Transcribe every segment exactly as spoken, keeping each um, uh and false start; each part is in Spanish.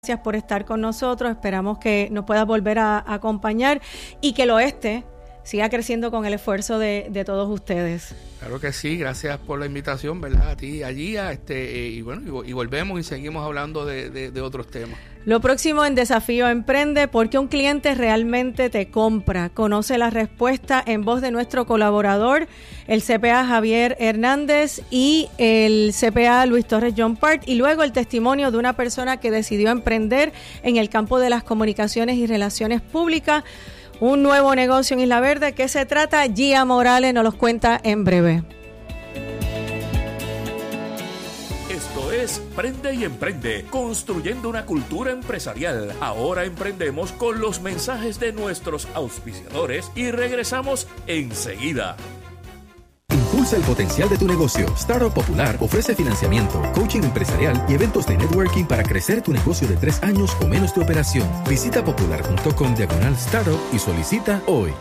Gracias por estar con nosotros, esperamos que nos puedas volver a, a acompañar y que el Oeste siga creciendo con el esfuerzo de, de todos ustedes. Claro que sí, gracias por la invitación, ¿verdad? A ti, allí, a este, y bueno, y, y volvemos y seguimos hablando de, de, de otros temas. Lo próximo en Desafío Emprende, ¿por qué un cliente realmente te compra? Conoce la respuesta en voz de nuestro colaborador, el C P A Javier Hernández y el C P A Luis Torres John Part, y luego el testimonio de una persona que decidió emprender en el campo de las comunicaciones y relaciones públicas, un nuevo negocio en Isla Verde. ¿Qué se trata? Gia Morales nos los cuenta en breve. Esto es Prende y Emprende, construyendo una cultura empresarial. Ahora emprendemos con los mensajes de nuestros auspiciadores y regresamos enseguida. Impulsa el potencial de tu negocio. Startup Popular ofrece financiamiento, coaching empresarial y eventos de networking para crecer tu negocio de tres años o menos de operación. Visita popular punto com diagonal startup y solicita hoy.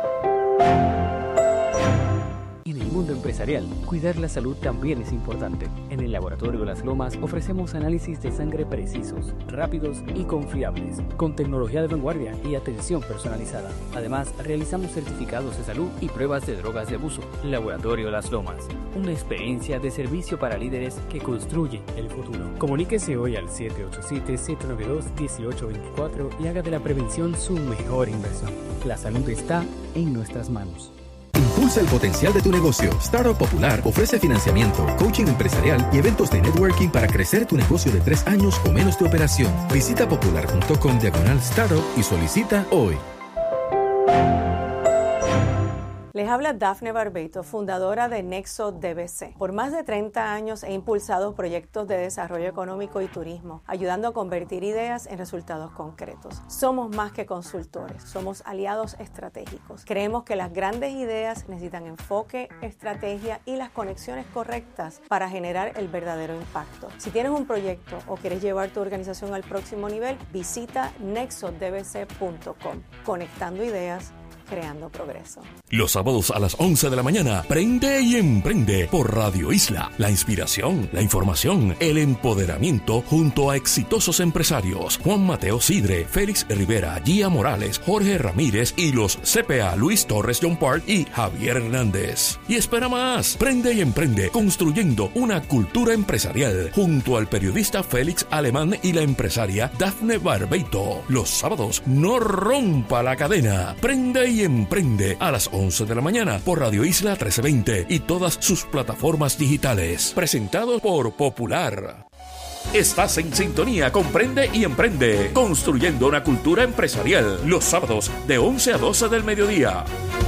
En el mundo empresarial, cuidar la salud también es importante. En el Laboratorio Las Lomas ofrecemos análisis de sangre precisos, rápidos y confiables, con tecnología de vanguardia y atención personalizada. Además, realizamos certificados de salud y pruebas de drogas de abuso. Laboratorio Las Lomas, una experiencia de servicio para líderes que construye el futuro. Comuníquese hoy al siete ocho siete, siete nueve dos, uno ocho dos cuatro y haga de la prevención su mejor inversión. La salud está en nuestras manos. Impulsa el potencial de tu negocio. Startup Popular ofrece financiamiento, coaching empresarial y eventos de networking para crecer tu negocio de tres años o menos de operación. Visita popular punto com diagonal startup y solicita hoy. Les habla Dafne Barbeito, fundadora de Nexo D B C. Por más de treinta años he impulsado proyectos de desarrollo económico y turismo, ayudando a convertir ideas en resultados concretos. Somos más que consultores, somos aliados estratégicos. Creemos que las grandes ideas necesitan enfoque, estrategia y las conexiones correctas para generar el verdadero impacto. Si tienes un proyecto o quieres llevar tu organización al próximo nivel, visita nexo d b c punto com. Conectando ideas, creando progreso. Los sábados a las once de la mañana, Prende y Emprende por Radio Isla. La inspiración, la información, el empoderamiento junto a exitosos empresarios. Juan Mateo Sidre, Félix Rivera, Gia Morales, Jorge Ramírez y los C P A Luis Torres John Part y Javier Hernández. Y espera más. Prende y Emprende, construyendo una cultura empresarial junto al periodista Félix Alemán y la empresaria Dafne Barbeito. Los sábados, no rompa la cadena. Prende y Emprende a las once de la mañana por Radio Isla trece veinte y todas sus plataformas digitales. Presentado por Popular. Estás en sintonía con Prende y Emprende, construyendo una cultura empresarial. Los sábados de once a doce del mediodía.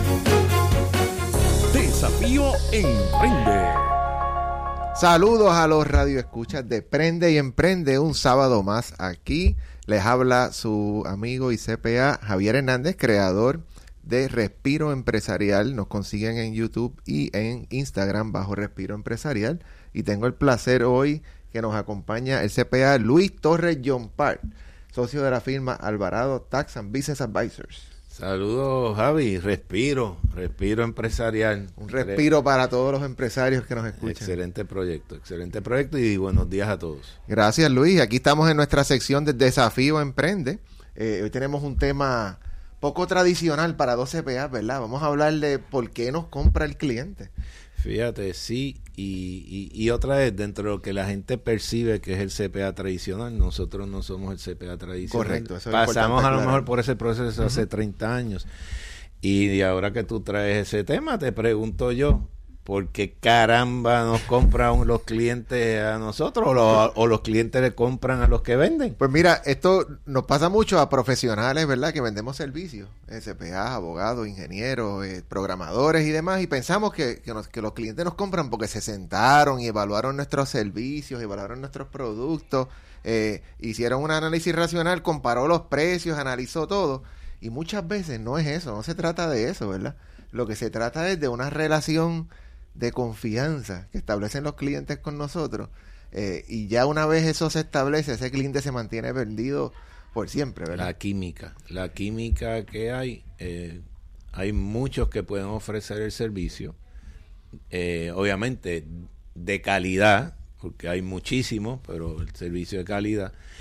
Desafío Emprende. Saludos a los radioescuchas de Prende y Emprende, un sábado más aquí. Les habla su amigo y C P A Javier Hernández, creador de Respiro Empresarial. Nos consiguen en YouTube y en Instagram bajo Respiro Empresarial. Y tengo el placer hoy que nos acompaña el C P A Luis Torres John Part, socio de la firma Alvarado Tax and Business Advisors. Saludos, Javi. Respiro, Respiro Empresarial. Un respiro para todos los empresarios que nos escuchan. Excelente proyecto, excelente proyecto y buenos días a todos. Gracias, Luis. Aquí estamos en nuestra sección de Desafío Emprende. Eh, hoy tenemos un tema poco tradicional para dos C P A, ¿verdad? Vamos a hablar de por qué nos compra el cliente. Fíjate, sí, y, y, y otra vez, dentro de lo que la gente percibe que es el C P A tradicional, nosotros no somos el C P A tradicional. Correcto, eso es Pasamos a lo claro. mejor por ese proceso hace uh-huh. treinta años. Y ahora que tú traes ese tema, te pregunto yo, ¿por qué caramba nos compran los clientes a nosotros o los, o los clientes le compran a los que venden? Pues mira, esto nos pasa mucho a profesionales, ¿verdad? Que vendemos servicios, eh, C P A, abogados, ingenieros, eh, programadores y demás, y pensamos que, que, nos, que los clientes nos compran porque se sentaron y evaluaron nuestros servicios, evaluaron nuestros productos, eh, hicieron un análisis racional, comparó los precios, analizó todo, y muchas veces no es eso, no se trata de eso, ¿verdad? Lo que se trata es de una relación de confianza que establecen los clientes con nosotros, eh, y ya una vez eso se establece, ese cliente se mantiene vendido por siempre, ¿verdad? La química, la química que hay, eh, hay muchos que pueden ofrecer el servicio, eh, obviamente de calidad, porque hay muchísimos, pero el servicio de calidad,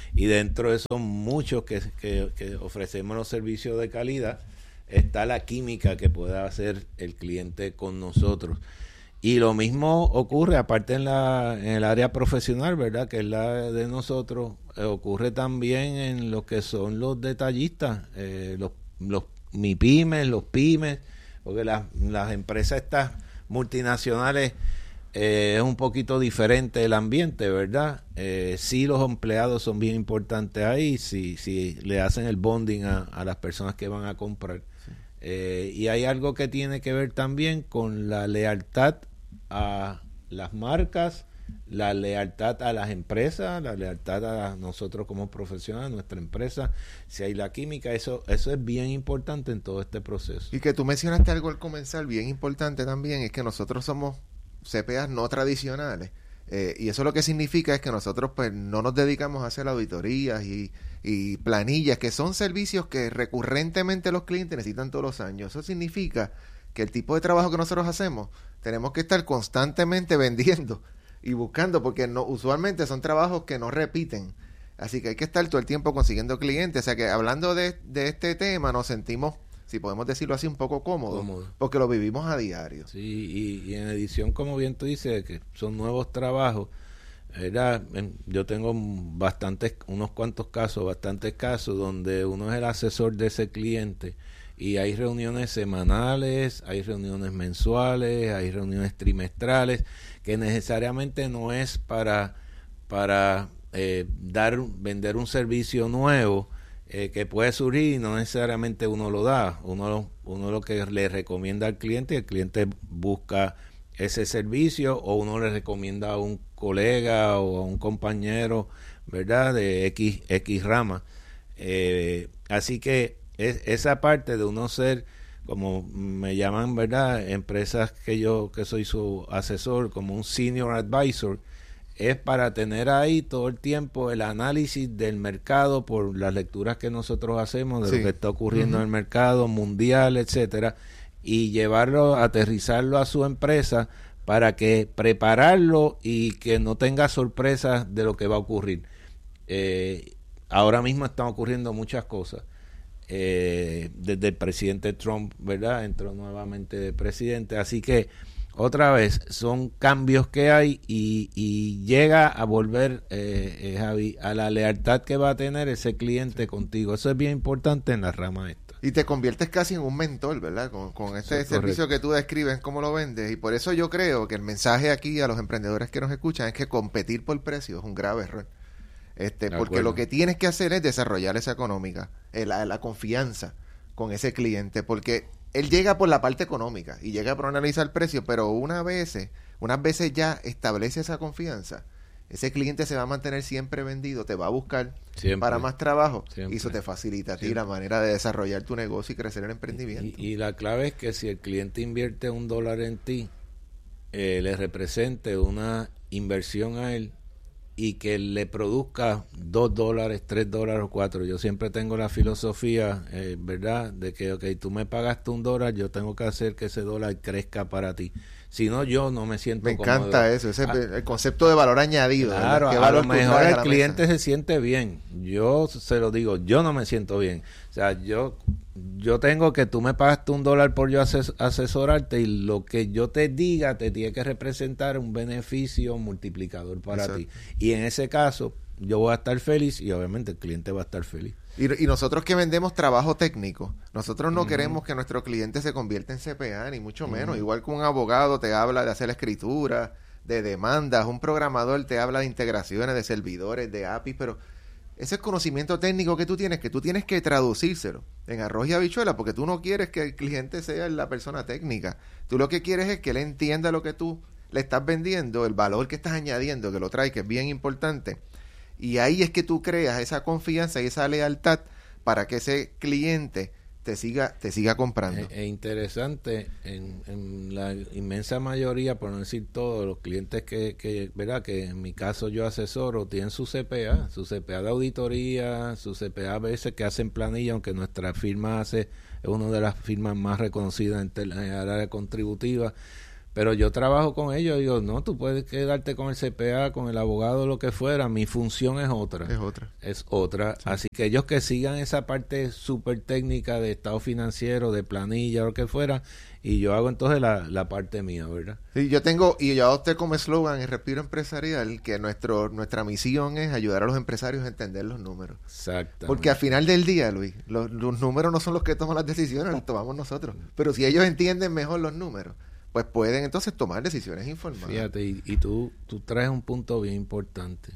y dentro de esos muchos que, que, que ofrecemos los servicios de calidad, está la química que pueda hacer el cliente con nosotros. Y lo mismo ocurre, aparte en la en el área profesional, ¿verdad? Que es la de nosotros, eh, ocurre también en lo que son los detallistas, eh, los, los MIPYMES, los pymes, porque las, las empresas estas multinacionales eh, es un poquito diferente el ambiente, ¿verdad? Eh, sí, los empleados son bien importantes ahí, si, si le hacen el bonding a, a las personas que van a comprar. Sí. Eh, y hay algo que tiene que ver también con la lealtad a las marcas, la lealtad a las empresas, la lealtad a nosotros como profesionales, nuestra empresa, si hay la química, eso eso es bien importante en todo este proceso. Y que tú mencionaste algo al comenzar, bien importante también, es que nosotros somos C P As no tradicionales, eh, y eso lo que significa es que nosotros pues no nos dedicamos a hacer auditorías y, y planillas, que son servicios que recurrentemente los clientes necesitan todos los años. Eso significa que el tipo de trabajo que nosotros hacemos, tenemos que estar constantemente vendiendo y buscando, porque no, usualmente son trabajos que no repiten, así que hay que estar todo el tiempo consiguiendo clientes. O sea que hablando de, de este tema nos sentimos, si podemos decirlo así, un poco cómodos, Cómodo. porque lo vivimos a diario. Sí, y, y en edición, como bien tú dices, que son nuevos trabajos, era, yo tengo bastantes, unos cuantos casos, bastantes casos donde uno es el asesor de ese cliente y hay reuniones semanales, hay reuniones mensuales, hay reuniones trimestrales, que necesariamente no es para para eh, dar vender un servicio nuevo eh, que puede surgir, y no necesariamente uno lo da, uno uno lo que le recomienda al cliente, el cliente busca ese servicio, o uno le recomienda a un colega o a un compañero, ¿verdad?, de X X rama. Eh, así que es, esa parte de uno ser, como me llaman, ¿verdad?, empresas que yo que soy su asesor, como un senior advisor, es para tener ahí todo el tiempo el análisis del mercado por las lecturas que nosotros hacemos de sí. lo que está ocurriendo uh-huh. en el mercado mundial, etcétera, y llevarlo, aterrizarlo a su empresa para que prepararlo y que no tenga sorpresas de lo que va a ocurrir. Eh, ahora mismo están ocurriendo muchas cosas. Eh, desde el presidente Trump, ¿verdad?, entró nuevamente de presidente, así que otra vez son cambios que hay y, y llega a volver eh, eh, Javi, a la lealtad que va a tener ese cliente sí. contigo. Eso es bien importante en la rama esta. Y te conviertes casi en un mentor, ¿verdad? Con, con este sí, servicio correcto. que tú describes, cómo lo vendes. Y por eso yo creo que el mensaje aquí a los emprendedores que nos escuchan es que competir por precio es un grave error. Este, porque acuerdo. Lo que tienes que hacer es desarrollar esa económica, la, la confianza con ese cliente, porque él llega por la parte económica y llega por analizar el precio, pero una vez, unas veces ya establece esa confianza, ese cliente se va a mantener siempre vendido, te va a buscar siempre, para más trabajo siempre, y eso te facilita a ti siempre. la manera de desarrollar tu negocio y crecer el emprendimiento. Y, y la clave es que si el cliente invierte un dólar en ti, eh, le represente una inversión a él y que le produzca dos dólares, tres dólares o cuatro. Yo siempre tengo la filosofía, eh, ¿verdad?, de que, ok, tú me pagaste un dólar, yo tengo que hacer que ese dólar crezca para ti. Si no, yo no me siento Me cómodo. encanta eso, ese ah, el concepto de valor añadido. Claro, a lo mejor el cliente se siente bien. Yo se lo digo, yo no me siento bien. O sea, yo yo tengo que tú me pagaste un dólar por yo ases- asesorarte y lo que yo te diga te tiene que representar un beneficio multiplicador para Exacto. ti. Y en ese caso, yo voy a estar feliz y obviamente el cliente va a estar feliz. Y, y nosotros que vendemos trabajo técnico, nosotros no uh-huh. queremos que nuestro cliente se convierta en C P A, ni mucho menos. Uh-huh. Igual que un abogado te habla de hacer la escritura, de demandas, un programador te habla de integraciones, de servidores, de A P Is, pero ese conocimiento técnico que tú tienes, que tú tienes que traducírselo en arroz y habichuela, porque tú no quieres que el cliente sea la persona técnica. Tú lo que quieres es que él entienda lo que tú le estás vendiendo, el valor que estás añadiendo, que lo trae, que es bien importante. Y ahí es que tú creas esa confianza y esa lealtad para que ese cliente te siga te siga comprando. Es, es interesante, en, en la inmensa mayoría, por no decir todos, los clientes que, que, ¿verdad?, que en mi caso yo asesoro, tienen su C P A, su C P A de auditoría, su C P A a veces que hacen planilla, aunque nuestra firma hace, es una de las firmas más reconocidas en el área contributiva, Pero yo trabajo con ellos, digo, no, tú puedes quedarte con el C P A, con el abogado, lo que fuera, mi función es otra. Es otra. Es otra. Sí. Así que ellos que sigan esa parte súper técnica de estado financiero, de planilla, lo que fuera, y yo hago entonces la, la parte mía, ¿verdad? Sí, yo tengo, y yo adopté como eslogan en Respiro Empresarial, que nuestro nuestra misión es ayudar a los empresarios a entender los números. Exacto. Porque al final del día, Luis, los, los números no son los que toman las decisiones, las tomamos nosotros. Pero si ellos entienden mejor los números, pues pueden entonces tomar decisiones informadas. Fíjate, y, y tú, tú traes un punto bien importante.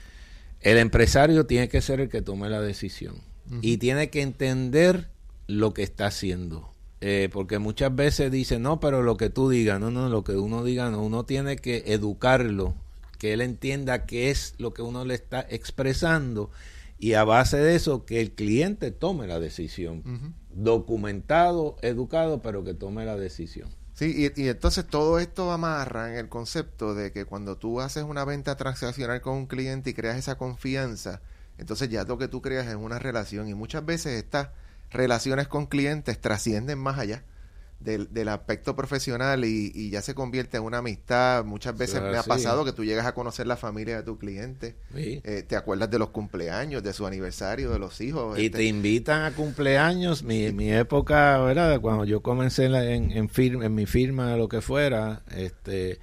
El empresario tiene que ser el que tome la decisión. Uh-huh. Y tiene que entender lo que está haciendo. Eh, porque muchas veces dicen, no, pero lo que tú digas, no, no, lo que uno diga, no, uno tiene que educarlo, que él entienda qué es lo que uno le está expresando, y a base de eso, que el cliente tome la decisión. Uh-huh. Documentado, educado, pero que tome la decisión. Sí, y, y entonces todo esto amarra en el concepto de que cuando tú haces una venta transaccional con un cliente y creas esa confianza, entonces ya lo que tú creas es una relación, y muchas veces estas relaciones con clientes trascienden más allá del, del aspecto profesional y, y ya se convierte en una amistad. Muchas veces sí, me ha sí. pasado que tú llegas a conocer la familia de tu cliente, sí. eh, te acuerdas de los cumpleaños, de su aniversario, de los hijos. Y este. te invitan a cumpleaños. Mi, mi época, ¿verdad? Cuando yo comencé en, la, en, en, firma, en mi firma, lo que fuera, este...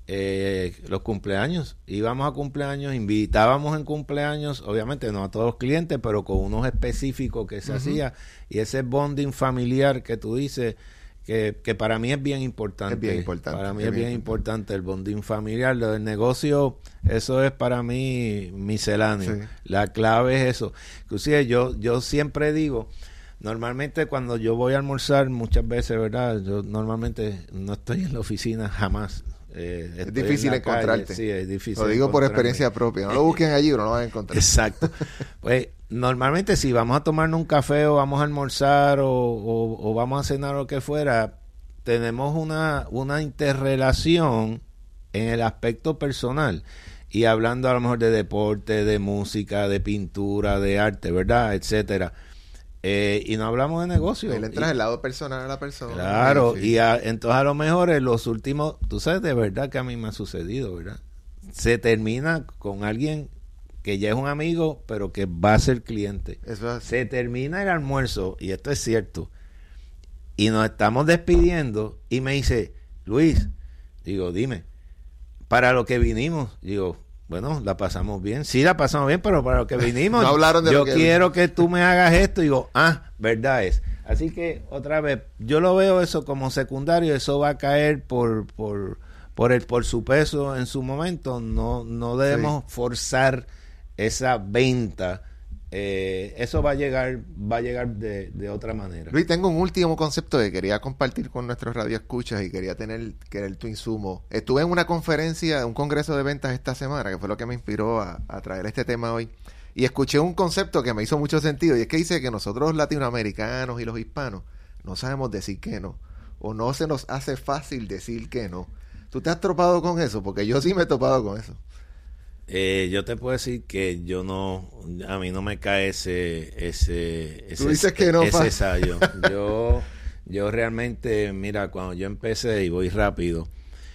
Eh, los cumpleaños, íbamos a cumpleaños, invitábamos en cumpleaños, obviamente no a todos los clientes, pero con unos específicos que se uh-huh. hacía, y ese bonding familiar que tú dices, que, que para mí es bien importante. Es bien importante. Para mí es es bien, bien importante. importante el bonding familiar. Lo del negocio, eso es para mí misceláneo. Sí. La clave es eso. Inclusive yo, yo siempre digo, normalmente cuando yo voy a almorzar, muchas veces, ¿verdad? Yo normalmente no estoy en la oficina jamás. Eh, es difícil encontrarte. Calle. Sí, es difícil. Lo digo por experiencia propia. No lo busquen allí o no lo van a encontrar. Exacto. Pues normalmente si vamos a tomarnos un café o vamos a almorzar o, o, o vamos a cenar o lo que fuera, tenemos una, una interrelación en el aspecto personal. Y hablando a lo mejor de deporte, de música, de pintura, de arte, ¿verdad? Etcétera. Eh, y no hablamos de negocio. Y le entras el lado personal a la persona. Claro, sí, sí. y a, entonces a lo mejor en los últimos, tú sabes de verdad que a mí me ha sucedido, ¿verdad? Se termina con alguien que ya es un amigo, pero que va a ser cliente. Eso es. Se termina el almuerzo, y esto es cierto, y nos estamos despidiendo, y me dice, Luis, digo, dime, para lo que vinimos, digo, bueno, la pasamos bien. Sí, la pasamos bien, pero para lo que vinimos, no hablaron de yo lo que quiero que tú me hagas esto. Y digo, ah, verdad es. Así que, otra vez, yo lo veo eso como secundario. Eso va a caer por por por el por su peso en su momento. No no debemos sí. forzar esa venta. Eh, eso va a llegar va a llegar de, de otra manera. Luis, tengo un último concepto que quería compartir con nuestros radioescuchas y quería tener querer tu insumo. Estuve en una conferencia, un congreso de ventas esta semana, que fue lo que me inspiró a, a traer este tema hoy, y escuché un concepto que me hizo mucho sentido, y es que dice que nosotros los latinoamericanos y los hispanos no sabemos decir que no, o no se nos hace fácil decir que no. ¿Tú te has topado con eso? Porque yo sí me he topado con eso. Eh, yo te puedo decir que yo no, a mí no me cae ese, ese, ese, ¿Tú dices que no, ese ensayo. Yo, yo realmente, mira, cuando yo empecé y voy rápido,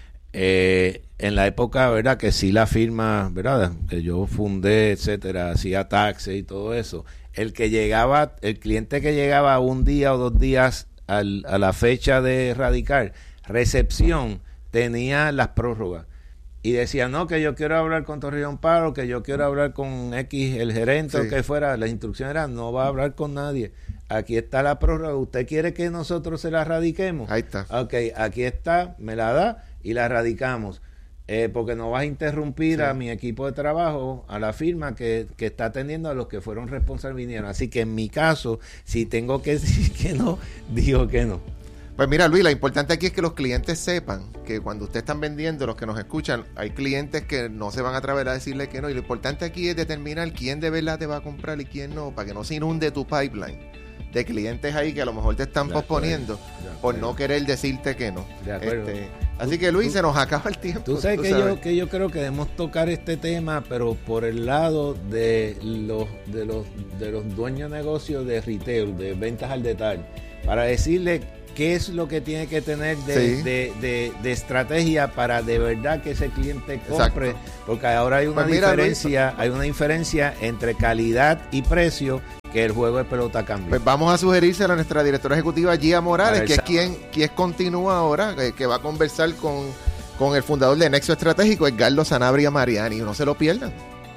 eh, en la época, verdad, que sí la firma, verdad, que yo fundé, etcétera, hacía taxes y todo eso. El que llegaba, el cliente que llegaba un día o dos días al, a la fecha de radicar, recepción, tenía las prórrogas. Y decía, no, que yo quiero hablar con Torreón Paro, que yo quiero hablar con X, el gerente, sí. o que fuera. La instrucción era, no va a hablar con nadie. Aquí está la prórroga. ¿Usted quiere que nosotros se la radiquemos? Ahí está. Ok, aquí está, me la da y la radicamos. Eh, porque no vas a interrumpir sí. a mi equipo de trabajo, a la firma que, que está atendiendo a los que fueron responsables vinieron. Así que en mi caso, si tengo que decir que no, digo que no. Pues mira, Luis, lo importante aquí es que los clientes sepan que cuando ustedes están vendiendo, los que nos escuchan, hay clientes que no se van a atrever a decirle que no, y lo importante aquí es determinar quién de verdad te va a comprar y quién no, para que no se inunde tu pipeline de clientes ahí que a lo mejor te están de posponiendo acuerdo, por no querer decirte que no. De acuerdo. Este, así que Luis, tú, se nos acaba el tiempo. Tú sabes, tú que, sabes. Yo, que yo creo que debemos tocar este tema, pero por el lado de los, de los, de los dueños de negocios de retail, de ventas al detalle, para decirle qué es lo que tiene que tener de, Sí. de, de, de estrategia para de verdad que ese cliente compre. Exacto. Porque ahora hay una Pues mira, diferencia, hay una diferencia entre calidad y precio, que el juego de pelota cambia. Pues vamos a sugerírselo a nuestra directora ejecutiva Gia Morales, Para el que es sábado. quien, quien continúa ahora, que, que va a conversar con, con el fundador de Nexo Estratégico, Edgardo Sanabria Mariani. No se lo pierdan.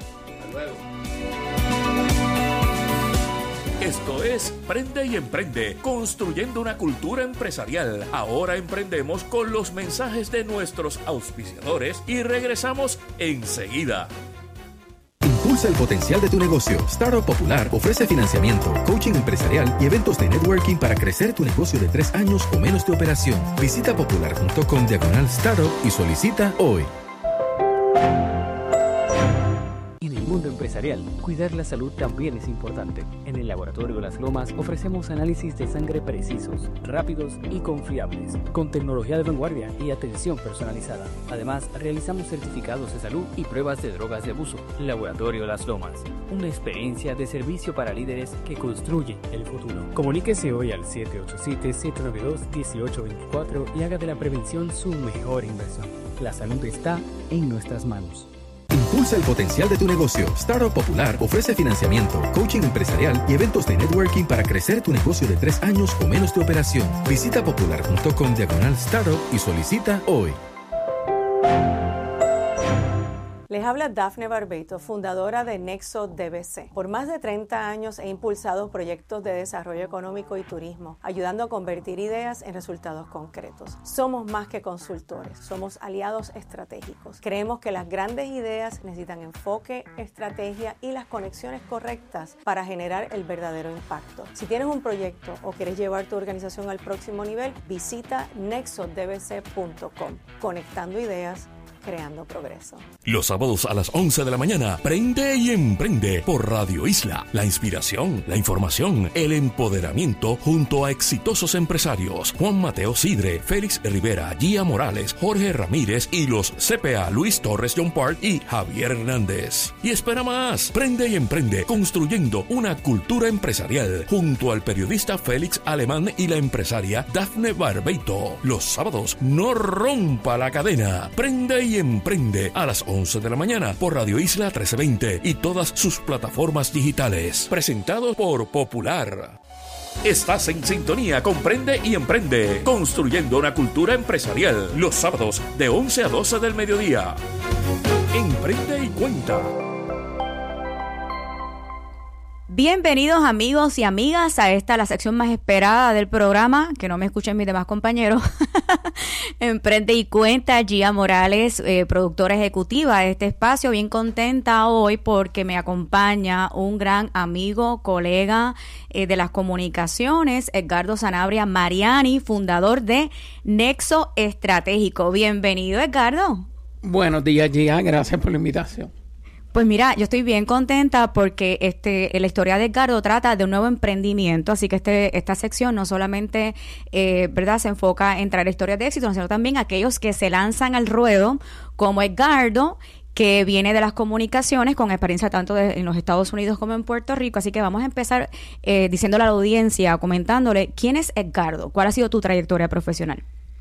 Esto es Prende y Emprende, construyendo una cultura empresarial. Ahora emprendemos con los mensajes de nuestros auspiciadores y regresamos enseguida. Impulsa el potencial de tu negocio. Startup Popular ofrece financiamiento, coaching empresarial y eventos de networking para crecer tu negocio de tres años o menos de operación. Visita popular punto com diagonal startup y solicita hoy. En el mundo empresarial, cuidar la salud también es importante. En el Laboratorio Las Lomas ofrecemos análisis de sangre precisos, rápidos y confiables, con tecnología de vanguardia y atención personalizada. Además, realizamos certificados de salud y pruebas de drogas de abuso. Laboratorio Las Lomas, una experiencia de servicio para líderes que construyen el futuro. Comuníquese hoy al siete ocho siete, siete nueve dos, uno ocho dos cuatro y haga de la prevención su mejor inversión. La salud está en nuestras manos. Impulsa el potencial de tu negocio. Startup Popular ofrece financiamiento, coaching empresarial y eventos de networking para crecer tu negocio de tres años o menos de operación. Visita popular punto com diagonal startup y solicita hoy. Les habla Dafne Barbeito, fundadora de Nexo D B C. Por más de treinta años he impulsado proyectos de desarrollo económico y turismo, ayudando a convertir ideas en resultados concretos. Somos más que consultores, somos aliados estratégicos. Creemos que las grandes ideas necesitan enfoque, estrategia y las conexiones correctas para generar el verdadero impacto. Si tienes un proyecto o quieres llevar tu organización al próximo nivel, visita nexo d b c punto com. Conectando ideas, creando progreso. Los sábados a las once de la mañana, Prende y Emprende por Radio Isla. La inspiración, la información, el empoderamiento junto a exitosos empresarios. Juan Mateo Sidre, Félix Rivera, Gia Morales, Jorge Ramírez y los C P A Luis Torres John Park y Javier Hernández. Y espera más, Prende y Emprende, construyendo una cultura empresarial junto al periodista Félix Alemán y la empresaria Dafne Barbeito. Los sábados, no rompa la cadena. Prende y Emprende a las once de la mañana por Radio Isla trece veinte y todas sus plataformas digitales. Presentado por Popular. Estás en sintonía con Prende y Emprende, construyendo una cultura empresarial. Los sábados de once a doce del mediodía. Emprende y cuenta. Bienvenidos amigos y amigas a esta, la sección más esperada del programa, que no me escuchen mis demás compañeros. Emprende y Cuenta, Gia Morales, eh, productora ejecutiva de este espacio, bien contenta hoy porque me acompaña un gran amigo, colega eh, de las comunicaciones, Edgardo Sanabria Mariani, fundador de Nexo Estratégico. Bienvenido, Edgardo. Buenos días, Gia, gracias por la invitación. Pues mira, yo estoy bien contenta porque este la historia de Edgardo trata de un nuevo emprendimiento, así que este esta sección no solamente eh, verdad se enfoca en traer historias de éxito, sino también aquellos que se lanzan al ruedo, como Edgardo, que viene de las comunicaciones con experiencia tanto de, en los Estados Unidos como en Puerto Rico. Así que vamos a empezar eh, diciéndole a la audiencia, comentándole, ¿quién es Edgardo? ¿Cuál ha sido tu trayectoria profesional?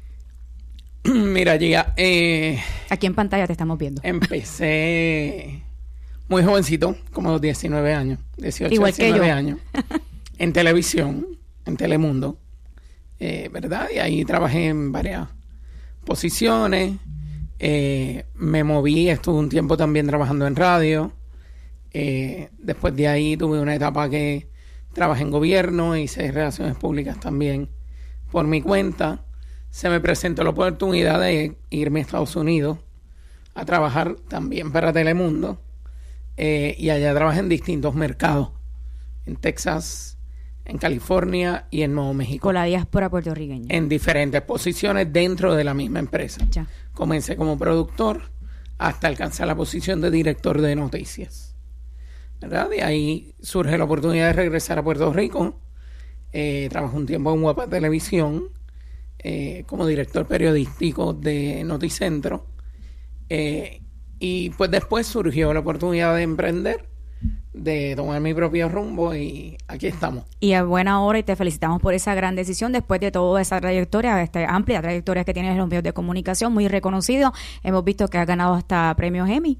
Mira, Gia, eh, aquí en pantalla te estamos viendo. Empecé muy jovencito, como los diecinueve años, dieciocho, igual que diecinueve yo. años, en televisión, en Telemundo, eh, ¿verdad? Y ahí trabajé en varias posiciones, eh, me moví, estuve un tiempo también trabajando en radio, eh, después de ahí tuve una etapa que trabajé en gobierno, hice relaciones públicas también por mi cuenta. Se me presentó la oportunidad de irme a Estados Unidos a trabajar también para Telemundo. Eh, y allá trabajé en distintos mercados, en Texas, en California y en Nuevo México. Con la diáspora puertorriqueña. En diferentes posiciones dentro de la misma empresa. Ya. Comencé como productor hasta alcanzar la posición de director de noticias. ¿Verdad? De ahí surge la oportunidad de regresar a Puerto Rico. Eh, trabajé un tiempo en Guapa Televisión eh, como director periodístico de Noticentro. Eh, Y pues después surgió la oportunidad de emprender de tomar mi propio rumbo y aquí estamos. Y a buena hora, y te felicitamos por esa gran decisión después de toda esa trayectoria, esta amplia trayectoria que tienes en los medios de comunicación, muy reconocido. Hemos visto que has ganado hasta premios Emmy.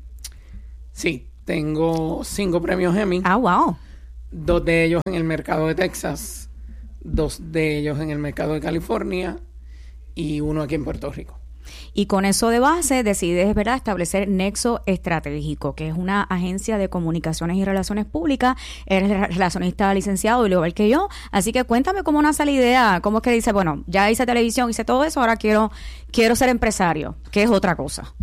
Sí, tengo cinco premios Emmy. Ah, wow. Dos de ellos en el mercado de Texas, dos de ellos en el mercado de California y uno aquí en Puerto Rico. Y con eso de base decides, ¿verdad?, establecer Nexo Estratégico, que es una agencia de comunicaciones y relaciones públicas. Eres relacionista licenciado, igual que yo. Así que cuéntame cómo nace la idea. ¿Cómo es que dice, bueno, ya hice televisión, hice todo eso, ahora quiero, quiero ser empresario? ¿Qué es otra cosa?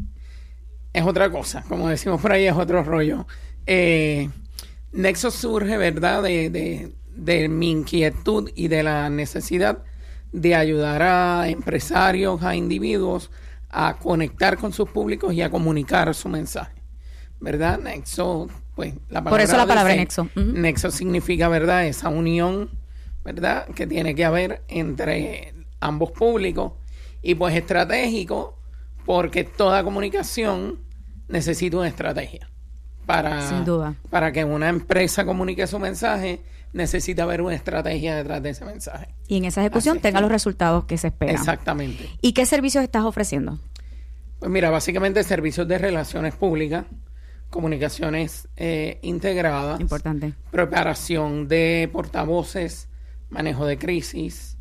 Es otra cosa. Como decimos por ahí, es otro rollo. Eh, Nexo surge, ¿verdad?, de, de, de mi inquietud y de la necesidad de ayudar a empresarios, a individuos a conectar con sus públicos y a comunicar su mensaje, ¿verdad? Nexo, pues la palabra por eso la palabra dice, nexo. Uh-huh. Nexo significa, ¿verdad?, esa unión, ¿verdad?, que tiene que haber entre ambos públicos, y pues estratégico porque toda comunicación necesita una estrategia. Para, Sin duda. Para que una empresa comunique su mensaje, necesita haber una estrategia detrás de ese mensaje. Y en esa ejecución Así tenga que, los resultados que se esperan. Exactamente. ¿Y qué servicios estás ofreciendo? Pues mira, básicamente servicios de relaciones públicas, comunicaciones eh, integradas. Importante. Preparación de portavoces, manejo de crisis,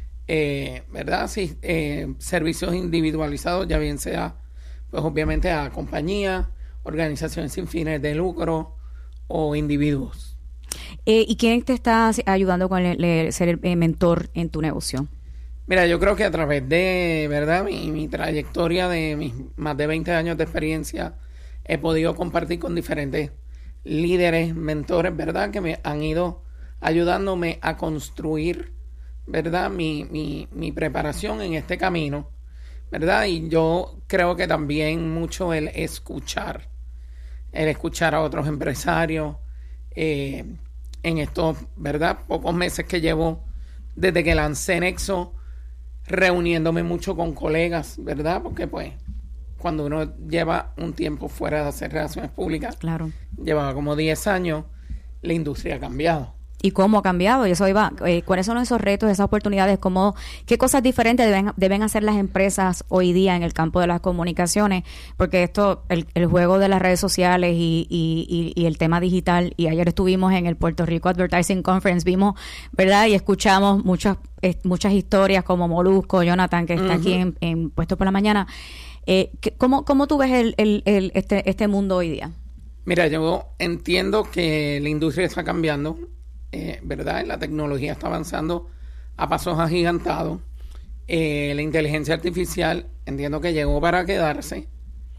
eh, ¿verdad? Sí, eh, servicios individualizados, ya bien sea, pues obviamente a compañías, organizaciones sin fines de lucro o individuos. Eh, ¿Y quién te está ayudando con el, el, ser el, el mentor en tu negocio? Mira, yo creo que a través de, ¿verdad?, mi, mi trayectoria de mis más de veinte años de experiencia, he podido compartir con diferentes líderes, mentores, ¿verdad?, que me han ido ayudándome a construir, ¿verdad?, mi, mi, mi preparación en este camino, ¿verdad? Y yo creo que también mucho el escuchar, el escuchar a otros empresarios, eh, en estos, ¿verdad?, pocos meses que llevo desde que lancé Nexo, reuniéndome mucho con colegas, ¿verdad? Porque pues cuando uno lleva un tiempo fuera de hacer relaciones públicas, claro, llevaba como diez años, la industria ha cambiado. ¿Y cómo ha cambiado? Y eso iba, eh, ¿cuáles son esos retos, esas oportunidades? ¿Cómo, qué cosas diferentes deben, deben hacer las empresas hoy día en el campo de las comunicaciones? Porque esto, el, el juego de las redes sociales y, y, y, y el tema digital, y ayer estuvimos en el Puerto Rico Advertising Conference, vimos, ¿verdad? Y escuchamos muchas, eh, muchas historias como Molusco, Jonathan, que está uh-huh. aquí en, en Puesto por la Mañana. Eh, ¿cómo, ¿Cómo tú ves el, el, el, este, este mundo hoy día? Mira, yo entiendo que la industria está cambiando. Eh, ¿verdad? La tecnología está avanzando a pasos agigantados. Eh, la inteligencia artificial entiendo que llegó para quedarse,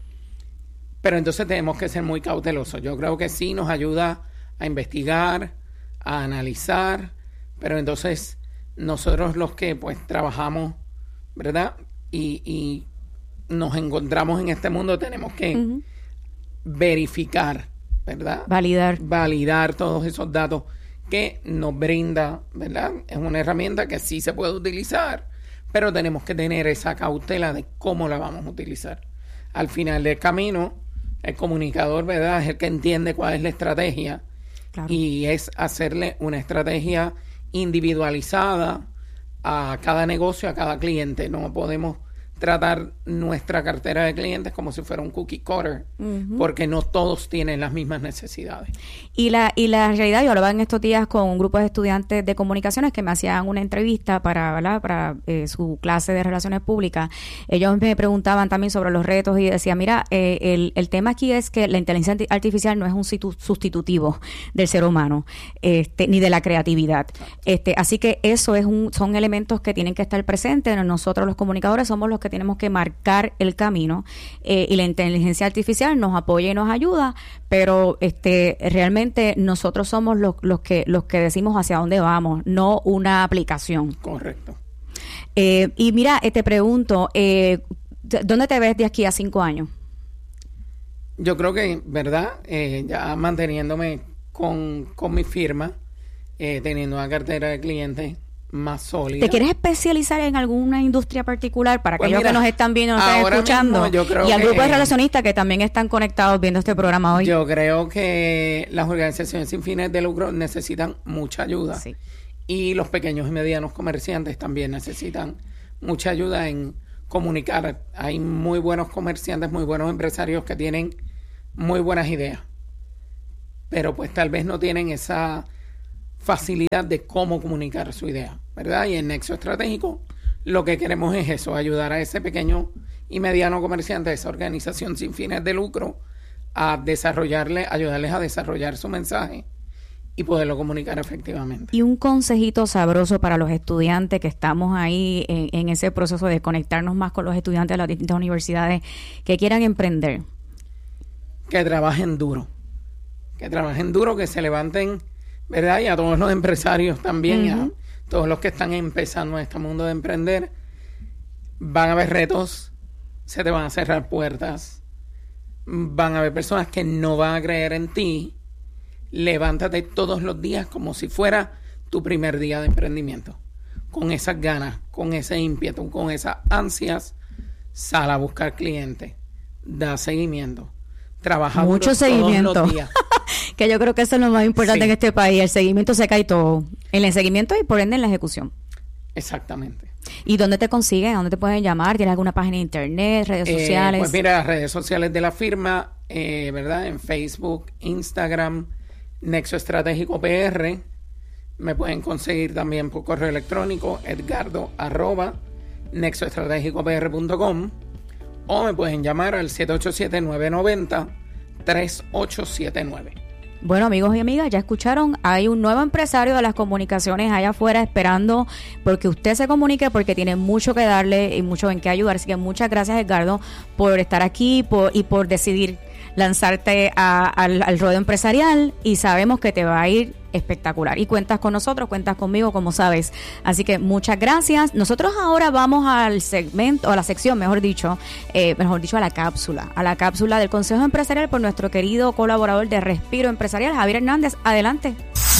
pero entonces tenemos que ser muy cautelosos. Yo creo que sí nos ayuda a investigar, a analizar, pero entonces nosotros los que pues trabajamos, ¿verdad? Y, y nos encontramos en este mundo, tenemos que uh-huh. verificar, ¿verdad? Validar. Validar todos esos datos que nos brinda, ¿verdad? Es una herramienta que sí se puede utilizar, pero tenemos que tener esa cautela de cómo la vamos a utilizar. Al final del camino, el comunicador, ¿verdad?, es el que entiende cuál es la estrategia, claro, y es hacerle una estrategia individualizada a cada negocio, a cada cliente. No podemos tratar nuestra cartera de clientes como si fuera un cookie cutter, uh-huh. porque no todos tienen las mismas necesidades. Y la y la realidad, yo hablaba en estos días con un grupo de estudiantes de comunicaciones que me hacían una entrevista para, ¿verdad?, para eh, su clase de relaciones públicas. Ellos me preguntaban también sobre los retos y decía, mira, eh, el, el tema aquí es que la inteligencia artificial no es un situ- sustitutivo del ser humano, este, ni de la creatividad. Este, así que eso es un, son elementos que tienen que estar presentes. Nosotros los comunicadores somos los que tenemos que marcar el camino, eh, y la inteligencia artificial nos apoya y nos ayuda, pero este realmente nosotros somos los, los que los que decimos hacia dónde vamos, no una aplicación. Correcto. Eh, y mira, eh, te pregunto, eh, ¿dónde te ves de aquí a cinco años? Yo creo que, ¿verdad? Eh, ya manteniéndome con, con mi firma, eh, teniendo una cartera de clientes más sólida. ¿Te quieres especializar en alguna industria particular para Pues aquellos mira, que nos están viendo, nos están escuchando? mismo yo creo y al que, grupo de relacionistas que también están conectados viendo este programa hoy. Yo creo que las organizaciones sin fines de lucro necesitan mucha ayuda. Sí. Y los pequeños y medianos comerciantes también necesitan mucha ayuda en comunicar. Hay muy buenos comerciantes, muy buenos empresarios que tienen muy buenas ideas, pero pues tal vez no tienen esa facilidad de cómo comunicar su idea, ¿verdad? Y en Nexo Estratégico lo que queremos es eso, ayudar a ese pequeño y mediano comerciante, a esa organización sin fines de lucro, a desarrollarle, ayudarles a desarrollar su mensaje y poderlo comunicar efectivamente. Y un consejito sabroso para los estudiantes que estamos ahí en, en ese proceso de conectarnos más con los estudiantes de las distintas universidades que quieran emprender. Que trabajen duro, que trabajen duro, que se levanten, ¿verdad? Y a todos los empresarios también, uh-huh. a todos los que están empezando en este mundo de emprender, van a haber retos, se te van a cerrar puertas, van a haber personas que no van a creer en ti. Levántate todos los días como si fuera tu primer día de emprendimiento, con esas ganas, con ese ímpetu, con esas ansias. Sal a buscar clientes, da seguimiento, trabaja mucho seguimiento todos los días. Que yo creo que eso es lo más importante, sí, en este país. El seguimiento se cae todo, en el seguimiento y por ende en la ejecución. Exactamente. ¿Y dónde te consiguen? ¿Dónde te pueden llamar? ¿Tienes alguna página de internet, redes eh, sociales? Pues mira, las redes sociales de la firma, eh, ¿verdad? En Facebook, Instagram, Nexo Estratégico P R. Me pueden conseguir también por correo electrónico, edgardo arroba nexoestratégicopr punto com, o me pueden llamar al siete ocho siete, nueve nueve cero, tres ocho siete nueve. Bueno, amigos y amigas, ya escucharon, hay un nuevo empresario de las comunicaciones allá afuera esperando porque usted se comunique, porque tiene mucho que darle y mucho en qué ayudar. Así que muchas gracias, Edgardo, por estar aquí por, y por decidir lanzarte a, al, al ruedo empresarial, y sabemos que te va a ir espectacular. Y cuentas con nosotros, cuentas conmigo, como sabes. Así que muchas gracias. Nosotros ahora vamos al segmento, o a la sección, mejor dicho, eh, mejor dicho, a la cápsula, a la cápsula del Consejo Empresarial por nuestro querido colaborador de Respiro Empresarial, Javier Hernández. Adelante.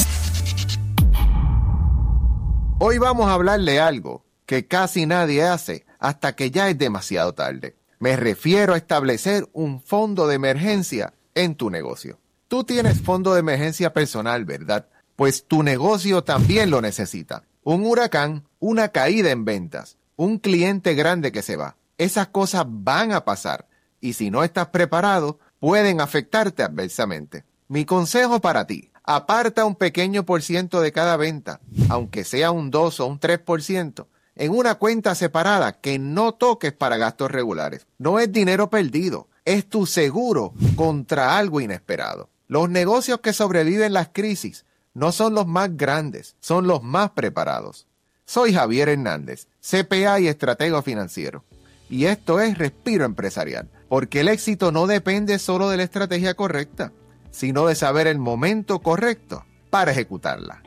Hoy vamos a hablarle de algo que casi nadie hace hasta que ya es demasiado tarde. Me refiero a establecer un fondo de emergencia en tu negocio. Tú tienes fondo de emergencia personal, ¿verdad? Pues tu negocio también lo necesita. Un huracán, una caída en ventas, un cliente grande que se va. Esas cosas van a pasar y si no estás preparado, pueden afectarte adversamente. Mi consejo para ti: aparta un pequeño por ciento de cada venta, aunque sea un dos o un tres por ciento, en una cuenta separada que no toques para gastos regulares. No es dinero perdido, es tu seguro contra algo inesperado. Los negocios que sobreviven las crisis no son los más grandes, son los más preparados. Soy Javier Hernández, C P A y estratego financiero. Y esto es Respiro Empresarial, porque el éxito no depende solo de la estrategia correcta, sino de saber el momento correcto para ejecutarla.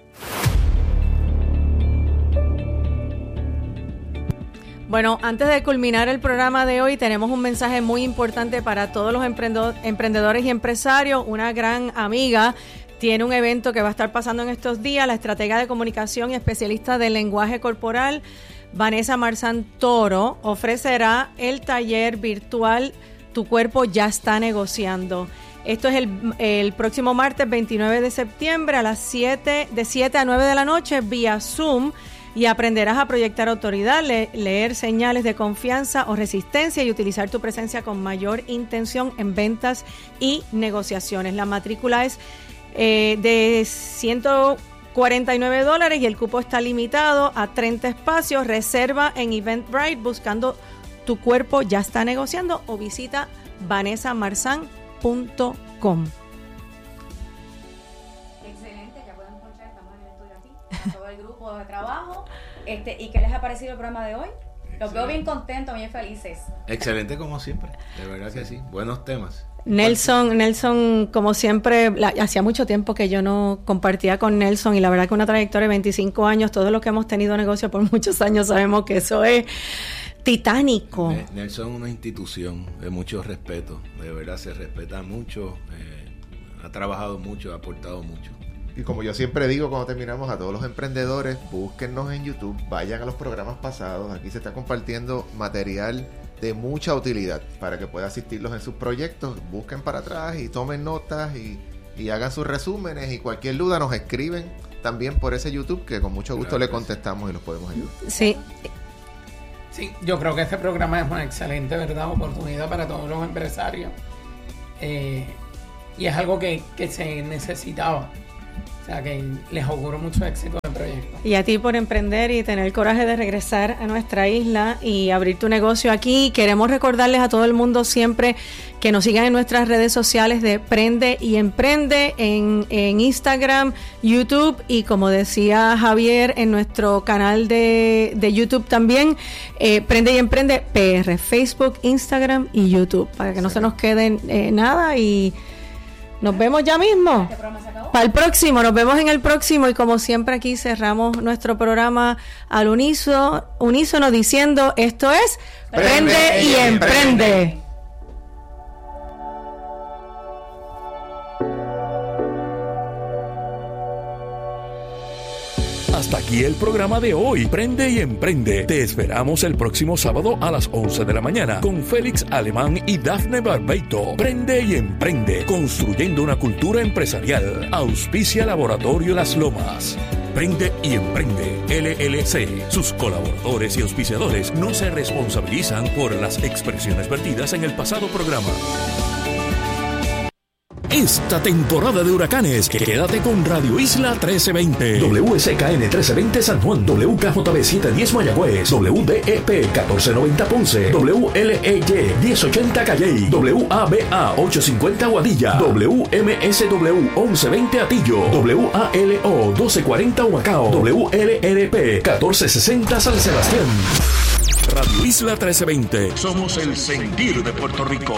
Bueno, antes de culminar el programa de hoy, tenemos un mensaje muy importante para todos los emprendedores y empresarios. Una gran amiga tiene un evento que va a estar pasando en estos días. La estratega de comunicación y especialista del lenguaje corporal, Vanessa Marzán Toro, ofrecerá el taller virtual Tu Cuerpo Ya Está Negociando. Esto es el, el próximo martes veintinueve de septiembre a las siete, de siete a nueve de la noche vía Zoom. Y aprenderás a proyectar autoridad, le- leer señales de confianza o resistencia y utilizar tu presencia con mayor intención en ventas y negociaciones. La matrícula es eh, de ciento cuarenta y nueve dólares y el cupo está limitado a treinta espacios. Reserva en Eventbrite buscando Tu Cuerpo Ya Está Negociando o visita vanessa marzán punto com. Todo el grupo de trabajo. Este, ¿y qué les ha parecido el programa de hoy? Los veo bien contentos, bien felices. Excelente como siempre, de verdad que sí. Buenos temas. Nelson, Nelson, como siempre, la, hacía mucho tiempo que yo no compartía con Nelson y la verdad que una trayectoria de veinticinco años, todos los que hemos tenido negocio por muchos años sabemos que eso es titánico. Nelson es una institución de mucho respeto, de verdad se respeta mucho, eh, ha trabajado mucho, ha aportado mucho. Y como yo siempre digo cuando terminamos, a todos los emprendedores, búsquennos en YouTube, vayan a los programas pasados. Aquí se está compartiendo material de mucha utilidad para que pueda asistirlos en sus proyectos. Busquen para atrás y tomen notas y, y hagan sus resúmenes, y cualquier duda nos escriben también por ese YouTube, que con mucho gusto le contestamos y los podemos ayudar. Sí. Sí, yo creo que este programa es una excelente, ¿verdad?, oportunidad para todos los empresarios. Eh, y es algo que, que se necesitaba. O sea, que les auguro mucho éxito del proyecto. Y a ti por emprender y tener el coraje de regresar a nuestra isla y abrir tu negocio aquí. Queremos recordarles a todo el mundo siempre que nos sigan en nuestras redes sociales de Prende y Emprende en, en Instagram, YouTube y, como decía Javier, en nuestro canal de, de YouTube también, eh, Prende y Emprende P R, Facebook, Instagram y YouTube, para que no se nos quede eh, nada. Y nos vemos ya mismo. Este programa se acabó. Para el próximo, nos vemos en el próximo, y como siempre aquí cerramos nuestro programa al unísono, unísono diciendo: esto es Prende, Prende y Emprende. Emprende. Hasta aquí el programa de hoy, Prende y Emprende. Te esperamos el próximo sábado a las once de la mañana con Félix Alemán y Dafne Barbeito. Prende y Emprende, construyendo una cultura empresarial. Auspicia Laboratorio Las Lomas. Prende y Emprende, L L C. Sus colaboradores y auspiciadores no se responsabilizan por las expresiones vertidas en el pasado programa. Esta temporada de huracanes, quédate con Radio Isla trece veinte, W S K N trece veinte San Juan, W K J B setecientos diez Mayagüez, W D E P catorce noventa Ponce, W L E Y diez ochenta Calley, W A B A ochocientos cincuenta Guadilla, W M S W once veinte Atillo, W A L O doce cuarenta Humacao, W L R P catorce sesenta San Sebastián. Radio Isla trece veinte. Somos el sentir de Puerto Rico.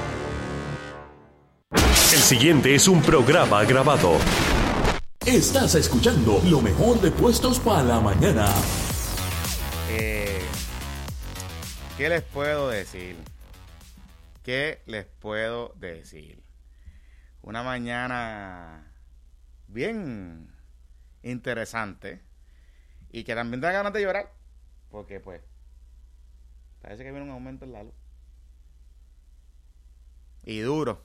El siguiente es un programa grabado. Estás escuchando lo mejor de Puestos para la Mañana. Eh, ¿Qué les puedo decir? ¿Qué les puedo decir? Una mañana bien interesante y que también da ganas de llorar, porque pues parece que viene un aumento en la luz. Y duro.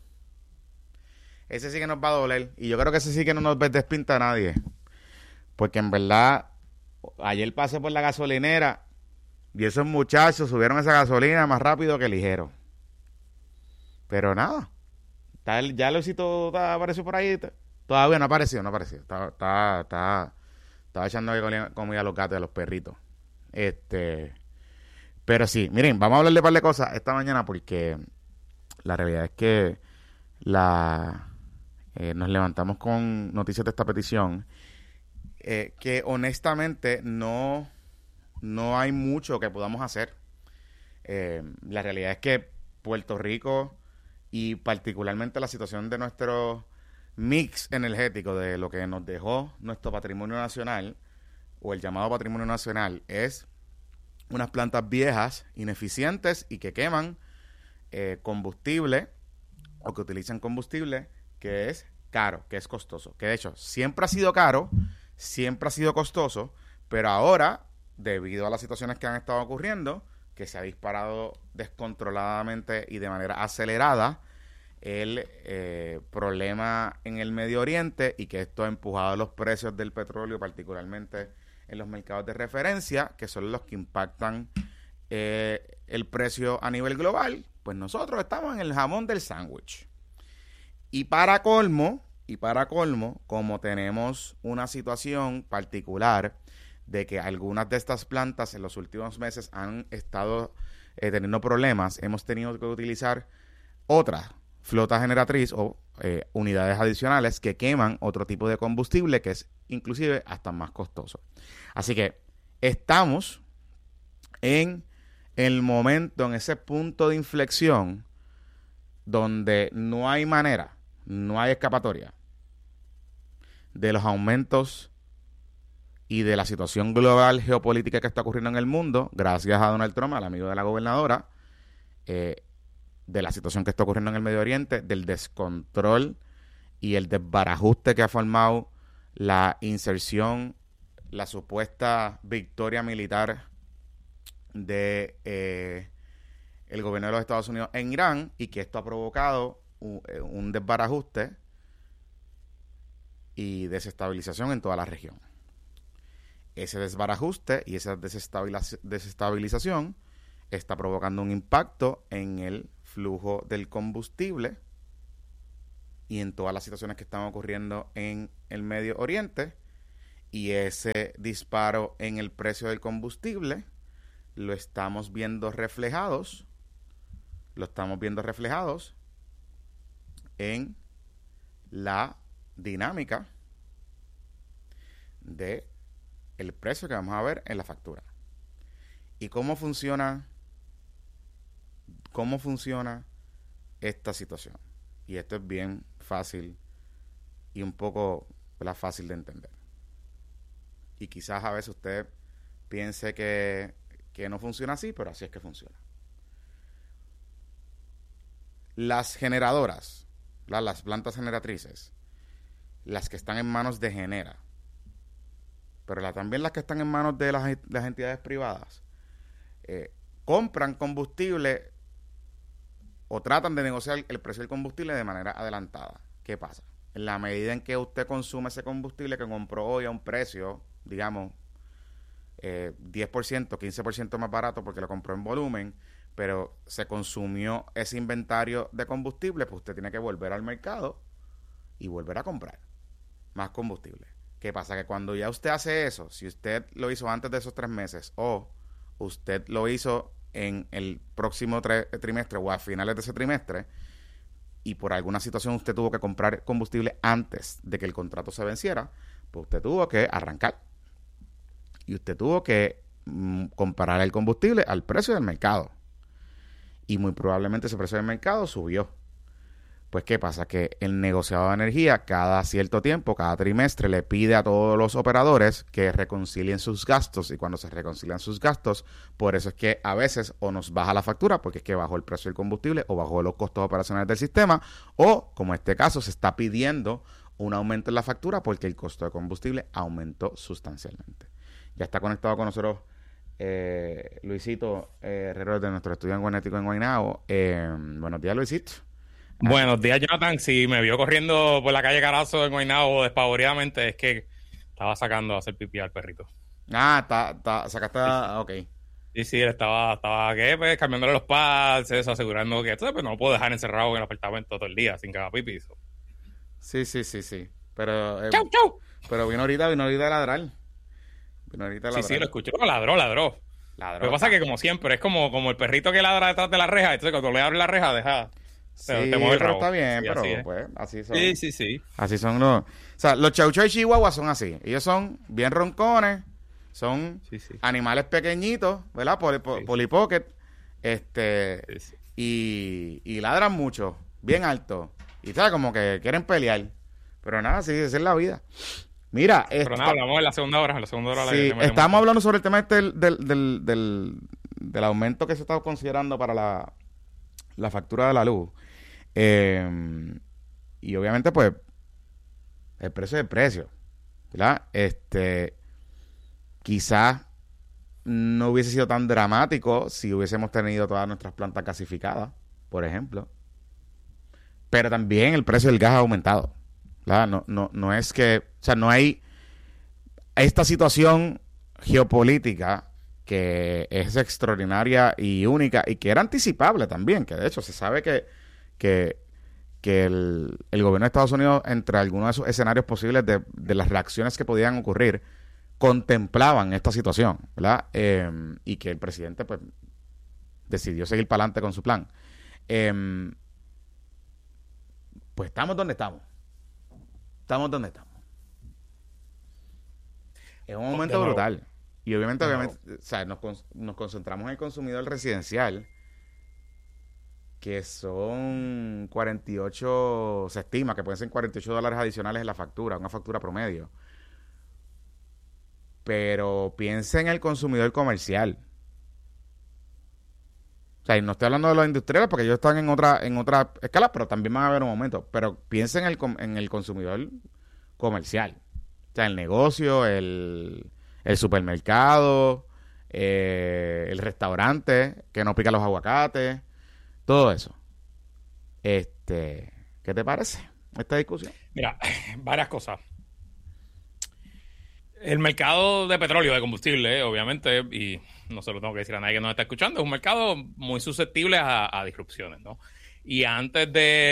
Ese sí que nos va a doler. Y yo creo que ese sí que no nos despinta a nadie. Porque en verdad, ayer pasé por la gasolinera y esos muchachos subieron esa gasolina más rápido que ligero. Pero nada. Está el, ya Luisito apareció por ahí. Todavía no apareció, no apareció. Estaba, estaba, estaba, estaba echando comida a los gatos y a los perritos. Este, pero sí, miren, vamos a hablarle un par de cosas esta mañana, porque la realidad es que la eh, nos levantamos con noticias de esta petición, eh, que honestamente no, no hay mucho que podamos hacer. Eh, la realidad es que Puerto Rico, y particularmente la situación de nuestro mix energético, de lo que nos dejó nuestro patrimonio nacional, o el llamado patrimonio nacional, es unas plantas viejas, ineficientes y que queman eh, combustible, o que utilizan combustible que es caro, que es costoso, que de hecho siempre ha sido caro, siempre ha sido costoso, pero ahora, debido a las situaciones que han estado ocurriendo, que se ha disparado descontroladamente y de manera acelerada el eh, problema en el Medio Oriente, y que esto ha empujado los precios del petróleo, particularmente en los mercados de referencia, que son los que impactan eh, el precio a nivel global, pues nosotros estamos en el jamón del sándwich. Y para colmo, y para colmo, como tenemos una situación particular de que algunas de estas plantas en los últimos meses han estado eh, teniendo problemas, hemos tenido que utilizar otra flota generatriz o eh, unidades adicionales que queman otro tipo de combustible que es inclusive hasta más costoso. Así que estamos en el momento, en ese punto de inflexión donde no hay manera, no hay escapatoria de los aumentos y de la situación global geopolítica que está ocurriendo en el mundo, gracias a Donald Trump, al amigo de la gobernadora, eh, de la situación que está ocurriendo en el Medio Oriente, del descontrol y el desbarajuste que ha formado la inserción, la supuesta victoria militar de eh, el gobierno de los Estados Unidos en Irán, y que esto ha provocado un, un desbarajuste y desestabilización en toda la región. Ese desbarajuste y esa desestabiliz- desestabilización está provocando un impacto en el flujo del combustible y en todas las situaciones que están ocurriendo en el Medio Oriente, y ese disparo en el precio del combustible lo estamos viendo reflejados, lo estamos viendo reflejados en la dinámica de el precio que vamos a ver en la factura. ¿Y cómo funciona cómo funciona esta situación? Y esto es bien fácil y un poco, ¿verdad?, fácil de entender. Y quizás a veces usted piense que, que no funciona así, pero así es que funciona. Las generadoras, la, las plantas generatrices, las que están en manos de Genera, pero la, también las que están en manos de las, las entidades privadas, eh, compran combustible o tratan de negociar el precio del combustible de manera adelantada. ¿Qué pasa? En la medida en que usted consume ese combustible que compró hoy a un precio, digamos, eh, diez por ciento, quince por ciento más barato porque lo compró en volumen, pero se consumió ese inventario de combustible, pues usted tiene que volver al mercado y volver a comprar más combustible. ¿Qué pasa? Que cuando ya usted hace eso, si usted lo hizo antes de esos tres meses o usted lo hizo en el próximo tre- trimestre o a finales de ese trimestre, y por alguna situación usted tuvo que comprar combustible antes de que el contrato se venciera, pues usted tuvo que arrancar. Y usted tuvo que mm, comparar el combustible al precio del mercado. Y muy probablemente ese precio del mercado subió. Pues, ¿qué pasa? Que el negociador de energía cada cierto tiempo, cada trimestre, le pide a todos los operadores que reconcilien sus gastos, y cuando se reconcilian sus gastos, por eso es que a veces o nos baja la factura, porque es que bajó el precio del combustible o bajó los costos operacionales del sistema, o, como en este caso, se está pidiendo un aumento en la factura porque el costo de combustible aumentó sustancialmente. Ya está conectado con nosotros eh, Luisito eh, Herrero, de nuestro estudio en Guanético en Guaynabo. Eh, buenos días, Luisito. Buenos días, Jonathan. Si me vio corriendo por la calle Carazo en Guaynabo despavoridamente, es que estaba sacando a hacer pipí al perrito. Ah, está, está, sacaste, a, ok. Sí, sí, él estaba, estaba ¿qué? Pues, cambiándole los pads, eso, asegurando que esto, pues, no lo puedo dejar encerrado en el apartamento todo el día sin que haga pipí. So. Sí, sí, sí, sí. Pero, eh, ¡Chau, chau! Pero vino ahorita, vino ahorita a ladrar. Vino ahorita a ladrar. Sí, sí, lo escuchó, ladró, ladró. Ladró. Lo que pasa es que, como siempre, es como, como el perrito que ladra detrás de la reja, entonces cuando le abre la reja, deja... Sí, te, te mueve el pero rabo. está bien, Sí, pero así pues así son. Sí, sí, sí. Así son los... O sea, los chau chau y chihuahuas son así. Ellos son bien roncones, son sí, sí. animales pequeñitos, ¿verdad? Poli, po, sí. Polipocket, este, Sí, sí. Y, y ladran mucho, bien alto. Y sabes, como que quieren pelear. Pero nada, sí, esa es la vida. Mira, Pero esta, nada, hablamos en la segunda hora, en la segunda hora. sí, la que estamos hablando sobre el tema este del, del, del, del, del aumento que se está considerando para la, la factura de la luz. Eh, y obviamente, pues, el precio es el precio, ¿verdad? Este, quizás no hubiese sido tan dramático si hubiésemos tenido todas nuestras plantas gasificadas, por ejemplo. Pero también el precio del gas ha aumentado, ¿verdad? No, no, no es que, o sea, no hay esta situación geopolítica que es extraordinaria y única y que era anticipable también, que de hecho se sabe que que, que el, el gobierno de Estados Unidos, entre algunos de esos escenarios posibles de, de las reacciones que podían ocurrir, contemplaban esta situación, ¿verdad? Eh, y que el presidente, pues, decidió seguir para adelante con su plan. Eh, pues estamos donde estamos. Estamos donde estamos. Es un momento brutal. Y obviamente, obviamente, o sea, nos, nos concentramos en el consumidor residencial, que son cuarenta y ocho, se estima que pueden ser cuarenta y ocho dólares adicionales en la factura, una factura promedio. Pero piensa en el consumidor comercial. O sea, y no estoy hablando de los industriales porque ellos están en otra en otra escala, pero también van a haber un momento. Pero piensa en el, en el consumidor comercial. sea, el negocio, el, el supermercado, eh, el restaurante que no pica los aguacates, todo eso. Este, ¿qué te parece esta discusión? Mira, varias cosas. El mercado de petróleo, de combustible, obviamente, y no se lo tengo que decir a nadie que nos está escuchando, es un mercado muy susceptible a, a disrupciones, ¿no? Y antes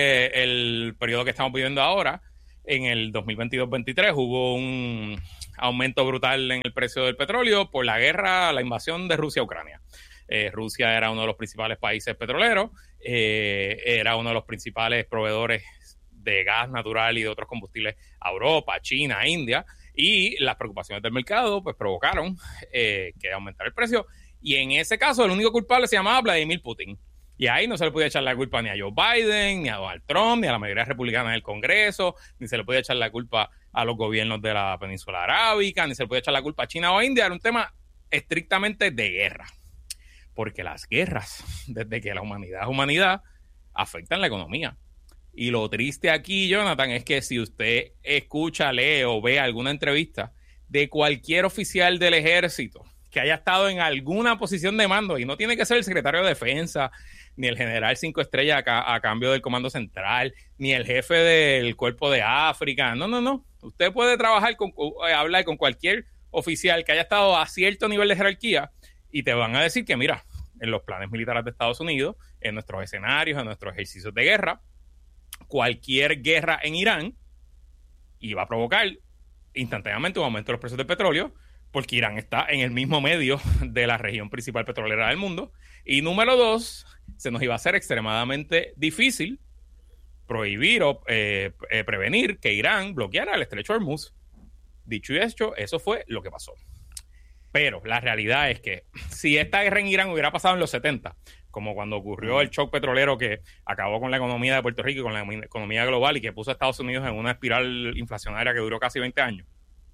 del periodo que estamos viviendo ahora, en el dos mil veintidós veintitrés hubo un aumento brutal en el precio del petróleo por la guerra, la invasión de Rusia a Ucrania. Eh, Rusia era uno de los principales países petroleros, eh, era uno de los principales proveedores de gas natural y de otros combustibles a Europa, China, India, y las preocupaciones del mercado pues provocaron eh, que aumentara el precio, y en ese caso el único culpable se llamaba Vladimir Putin. Y ahí no se le podía echar la culpa ni a Joe Biden, ni a Donald Trump, ni a la mayoría republicana del Congreso, ni se le podía echar la culpa a los gobiernos de la península arábica, ni se le podía echar la culpa a China o a India. Era un tema estrictamente de guerra. Porque las guerras, desde que la humanidad es humanidad, afectan la economía. Y lo triste aquí, Jonathan, es que si usted escucha, lee o ve alguna entrevista de cualquier oficial del ejército que haya estado en alguna posición de mando, y no tiene que ser el secretario de Defensa, ni el general cinco estrellas a, a cambio del Comando Central, ni el jefe del Cuerpo de África. No, no, no. Usted puede trabajar, con, eh, hablar con cualquier oficial que haya estado a cierto nivel de jerarquía y te van a decir que, mira, en los planes militares de Estados Unidos, en nuestros escenarios, en nuestros ejercicios de guerra, cualquier guerra en Irán iba a provocar instantáneamente un aumento de los precios del petróleo, porque Irán está en el mismo medio de la región principal petrolera del mundo. Y número dos, se nos iba a hacer extremadamente difícil prohibir o eh, eh, prevenir que Irán bloqueara el estrecho de Hormuz. Dicho y hecho, eso fue lo que pasó. Pero la realidad es que si esta guerra en Irán hubiera pasado en los setenta, como cuando ocurrió el shock petrolero que acabó con la economía de Puerto Rico y con la economía global y que puso a Estados Unidos en una espiral inflacionaria que duró casi veinte años,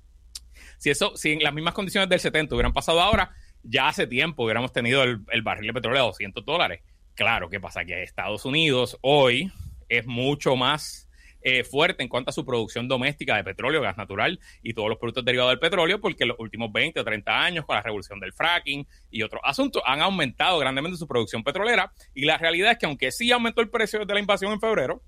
Si eso, si en las mismas condiciones del setenta hubieran pasado ahora, ya hace tiempo hubiéramos tenido el, el barril de petróleo a doscientos dólares. Claro, ¿qué pasa? Que Estados Unidos hoy es mucho más eh, fuerte en cuanto a su producción doméstica de petróleo, gas natural y todos los productos derivados del petróleo, porque en los últimos veinte o treinta años, con la revolución del fracking y otros asuntos, han aumentado grandemente su producción petrolera. Y la realidad es que aunque sí aumentó el precio desde la invasión en febrero,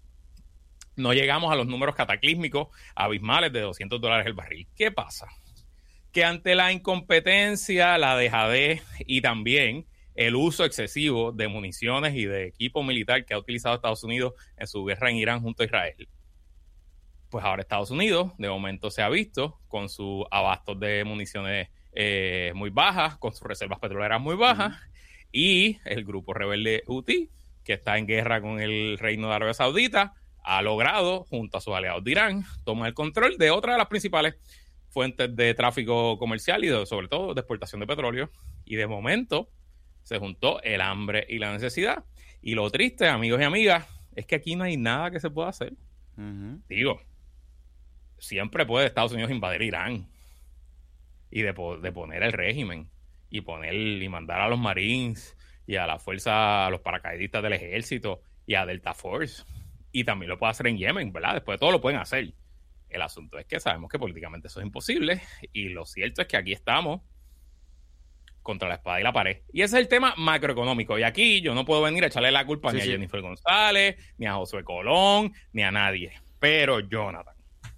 no llegamos a los números cataclísmicos abismales de doscientos dólares el barril. ¿Qué pasa? Que ante la incompetencia, la dejadez y también el uso excesivo de municiones y de equipo militar que ha utilizado Estados Unidos en su guerra en Irán junto a Israel, pues ahora Estados Unidos de momento se ha visto con sus abastos de municiones eh, muy bajas, con sus reservas petroleras muy bajas, uh-huh. y el grupo rebelde Houthi, que está en guerra con el Reino de Arabia Saudita, ha logrado, junto a sus aliados de Irán, tomar el control de otra de las principales fuentes de tráfico comercial y de, sobre todo de exportación de petróleo. Y de momento se juntó el hambre y la necesidad. Y lo triste, amigos y amigas, es que aquí no hay nada que se pueda hacer. Uh-huh. Digo, siempre puede Estados Unidos invadir Irán y de, de poner el régimen y poner y mandar a los Marines y a la fuerza, a los paracaidistas del ejército y a Delta Force. Y también lo puede hacer en Yemen, ¿verdad? Después de todo lo pueden hacer. El asunto es que sabemos que políticamente eso es imposible y lo cierto es que aquí estamos contra la espada y la pared. Y ese es el tema macroeconómico. Y aquí yo no puedo venir a echarle la culpa sí, ni a sí. Jennifer González, ni a Josué Colón, ni a nadie. Pero Jonathan,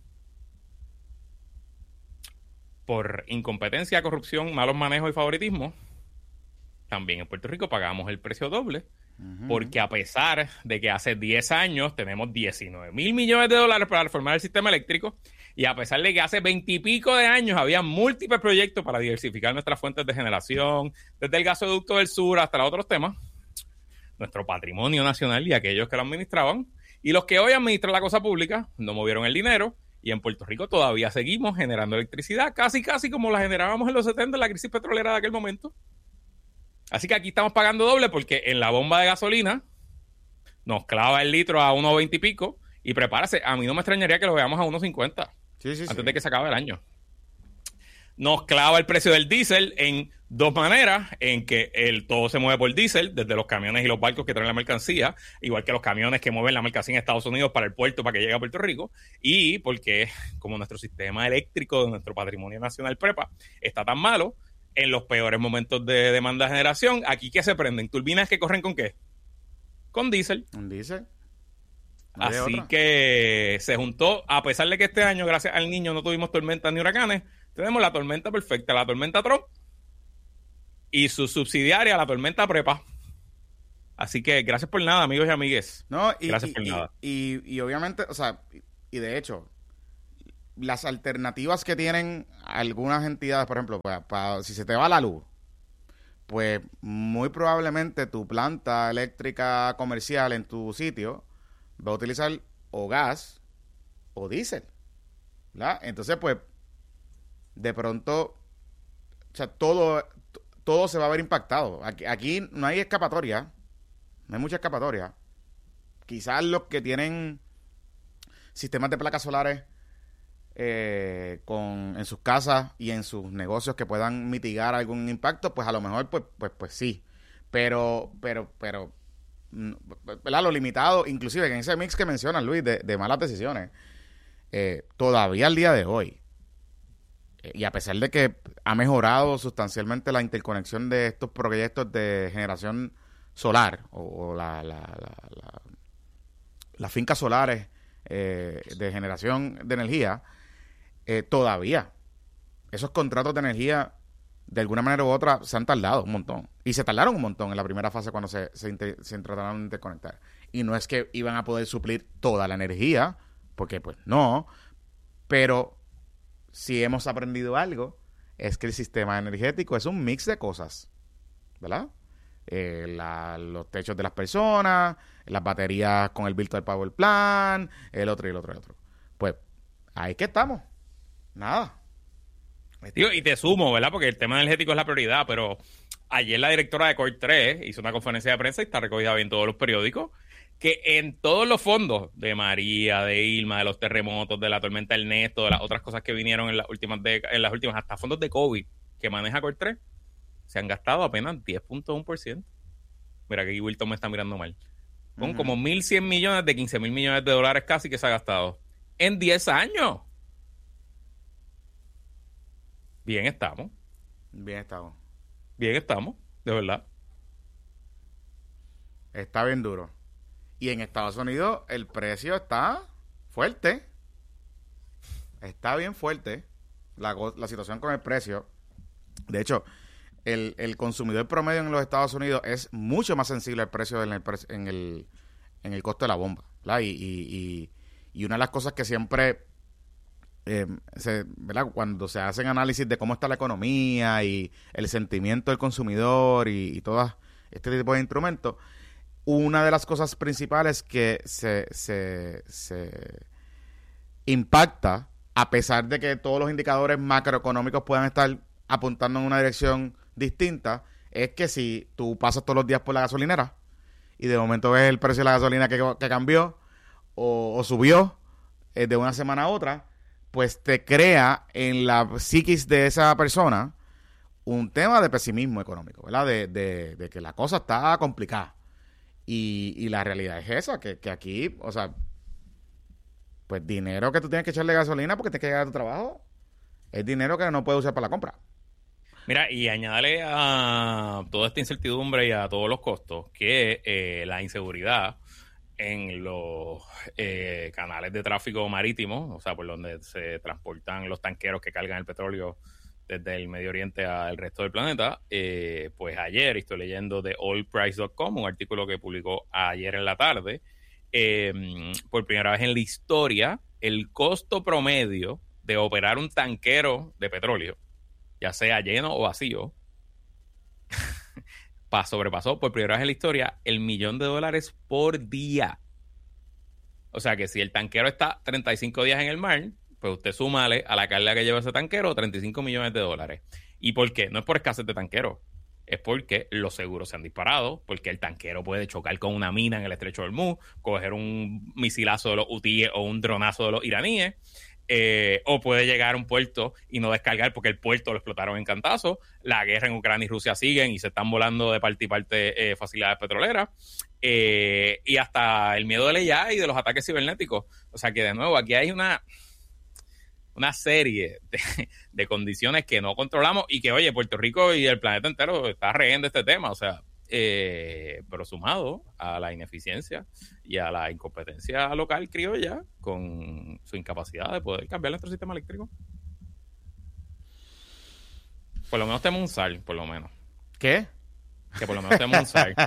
por incompetencia, corrupción, malos manejos y favoritismo, también en Puerto Rico pagamos el precio doble. Uh-huh. Porque a pesar de que hace diez años tenemos diecinueve mil millones de dólares para reformar el sistema eléctrico, y a pesar de que hace veintipico de años había múltiples proyectos para diversificar nuestras fuentes de generación, desde el gasoducto del sur hasta los otros temas, nuestro patrimonio nacional y aquellos que lo administraban, y los que hoy administran la cosa pública, no movieron el dinero, y en Puerto Rico todavía seguimos generando electricidad, casi casi como la generábamos en los setenta en la crisis petrolera de aquel momento. Así que aquí estamos pagando doble porque en la bomba de gasolina nos clava el litro a uno veinte y pico y prepárese, a mí no me extrañaría que lo veamos a uno cincuenta sí, sí, antes sí. de que se acabe el año. nos clava el precio del diésel en dos maneras, en que el todo se mueve por diésel, desde los camiones y los barcos que traen la mercancía, igual que los camiones que mueven la mercancía en Estados Unidos para el puerto para que llegue a Puerto Rico, y porque como nuestro sistema eléctrico de nuestro patrimonio nacional prepa está tan malo, en los peores momentos de demanda de generación, aquí ¿qué se prenden? ¿Turbinas que corren con qué? Con diésel. Con diésel. No Así que se juntó, a pesar de que este año, gracias al niño, no tuvimos tormentas ni huracanes, tenemos la tormenta perfecta, la tormenta Trump y su subsidiaria, la tormenta Prepa. Así que gracias por nada, amigos y amigues. No, y, gracias y, por y, nada. Y, y, y obviamente, o sea, y de hecho, las alternativas que tienen algunas entidades, por ejemplo, para, para, si se te va la luz, pues muy probablemente tu planta eléctrica comercial en tu sitio va a utilizar o gas o diésel, ¿verdad? Entonces, pues, de pronto, o sea, todo, todo se va a ver impactado. Aquí, aquí no hay escapatoria, no hay mucha escapatoria. Quizás los que tienen sistemas de placas solares eh, con, en sus casas y en sus negocios que puedan mitigar algún impacto, pues a lo mejor, pues, pues, pues sí. Pero, pero, pero, ¿verdad? Lo limitado, inclusive en ese mix que mencionas, Luis, de, de malas decisiones, eh, todavía al día de hoy, y a pesar de que ha mejorado sustancialmente la interconexión de estos proyectos de generación solar o, o la, la, la, la, las fincas solares eh, de generación de energía, eh, todavía esos contratos de energía de alguna manera u otra se han tardado un montón. Y se tardaron un montón en la primera fase cuando se, se, inter, se trataron de interconectar. Y no es que iban a poder suplir toda la energía, porque pues no, pero si hemos aprendido algo, es que el sistema energético es un mix de cosas, ¿verdad? Eh, la, los techos de las personas, las baterías con el Virtual Power Plant, el otro y el otro y el otro. Pues ahí que estamos. Nada. Digo, y te sumo, ¿verdad? Porque el tema energético es la prioridad, pero ayer la directora de Core tres hizo una conferencia de prensa y está recogida bien en todos los periódicos, que en todos los fondos de María, de Irma, de los terremotos, de la tormenta Ernesto, de las otras cosas que vinieron en las últimas décadas, en las últimas, hasta fondos de COVID que maneja Core tres, se han gastado apenas diez punto uno por ciento. Mira, que Wilton me está mirando mal. Son uh-huh. como mil cien millones de quince mil millones de dólares casi que se ha gastado en diez años. Bien estamos. Bien estamos. Bien estamos, de verdad. Está bien duro. Y en Estados Unidos el precio está fuerte. Está bien fuerte la, la situación con el precio. De hecho, el, el consumidor promedio en los Estados Unidos es mucho más sensible al precio en el, en el, en el costo de la bomba, ¿verdad? Y, y, y, y una de las cosas que siempre, eh, se, ¿verdad? Cuando se hacen análisis de cómo está la economía y el sentimiento del consumidor y, y todo este tipo de instrumentos, una de las cosas principales que se, se, se impacta, a pesar de que todos los indicadores macroeconómicos puedan estar apuntando en una dirección distinta, es que si tú pasas todos los días por la gasolinera y de momento ves el precio de la gasolina que, que cambió o, o subió eh, de una semana a otra, pues te crea en la psiquis de esa persona un tema de pesimismo económico, ¿verdad? De, de, de que la cosa está complicada. Y, y la realidad es esa, que, que aquí, o sea, pues dinero que tú tienes que echarle gasolina porque tienes que llegar a tu trabajo, es dinero que no puedes usar para la compra. Mira, y añádale a toda esta incertidumbre y a todos los costos que eh, la inseguridad en los eh, canales de tráfico marítimo, o sea, por donde se transportan los tanqueros que cargan el petróleo desde el Medio Oriente al resto del planeta, eh, pues ayer estoy leyendo de oil price punto com, un artículo que publicó ayer en la tarde, eh, por primera vez en la historia, el costo promedio de operar un tanquero de petróleo, ya sea lleno o vacío, sobrepasó por primera vez en la historia el millón de dólares por día. O sea que si el tanquero está treinta y cinco días en el mar, pues usted súmale a la carga que lleva ese tanquero treinta y cinco millones de dólares. ¿Y por qué? No es por escasez de tanqueros. Es porque los seguros se han disparado, porque el tanquero puede chocar con una mina en el estrecho de Hormuz, coger un misilazo de los hutíes o un dronazo de los iraníes, Eh, o puede llegar a un puerto y no descargar porque el puerto lo explotaron en cantazo. La guerra en Ucrania y Rusia siguen y se están volando de parte y parte eh, facilidades petroleras. Eh, y hasta el miedo del A I y de los ataques cibernéticos. O sea que, de nuevo, aquí hay una, una serie de, de condiciones que no controlamos y que, oye, Puerto Rico y el planeta entero está rehén de este tema. O sea, Eh, pero sumado a la ineficiencia y a la incompetencia local criolla con su incapacidad de poder cambiar nuestro sistema eléctrico. Por lo menos tenemos un S A R, por lo menos. ¿Qué? Que por lo menos tenemos un S A R.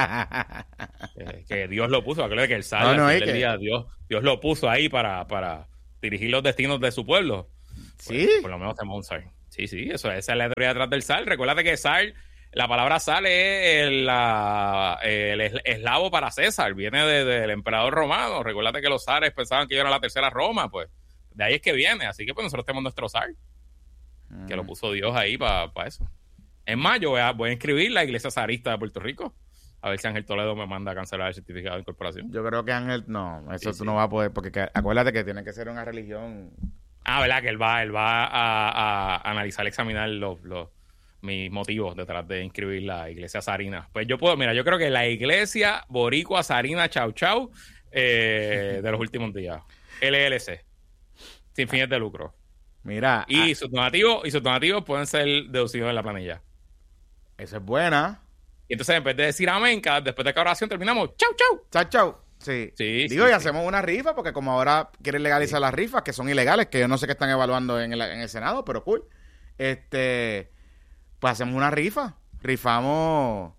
eh, que Dios lo puso, acuérdate que el S A R, no, no, al es final del que... día, Dios, Dios lo puso ahí para, para dirigir los destinos de su pueblo. ¿Sí? Pues, por lo menos tenemos un S A R. Sí, sí, eso, esa es la teoría detrás del S A R. Recuérdate que S A R... La palabra sal es el, la, el eslavo para César, viene de, del emperador romano. Recuérdate que los zares pensaban que iba a la tercera Roma, pues de ahí es que viene. Así que pues nosotros tenemos nuestro zar, mm. que lo puso Dios ahí para pa eso. Es más, yo voy a, voy a inscribir la iglesia zarista de Puerto Rico, a ver si Ángel Toledo me manda a cancelar el certificado de incorporación. Yo creo que Ángel, no, eso sí, tú sí. no vas a poder, porque que, acuérdate que tiene que ser una religión. Ah, ¿verdad? Que él va, él va a, a, a analizar, examinar los... los mis motivos detrás de inscribir la iglesia zarina. Pues yo puedo, mira, yo creo que la iglesia boricua zarina chau chau eh, de los últimos días. L L C. Sin fines de lucro. Mira. Y ah, sus donativos, y sus donativos pueden ser deducidos en la planilla. Esa es buena. Y entonces, en vez de decir amén, cada, después de cada oración terminamos chau chau. Chau chau. Sí. sí Digo, sí, y sí. hacemos una rifa, porque como ahora quieren legalizar sí. las rifas, que son ilegales, que yo no sé qué están evaluando en el, en el Senado, pero cool. Este... Pues hacemos una rifa. Rifamos.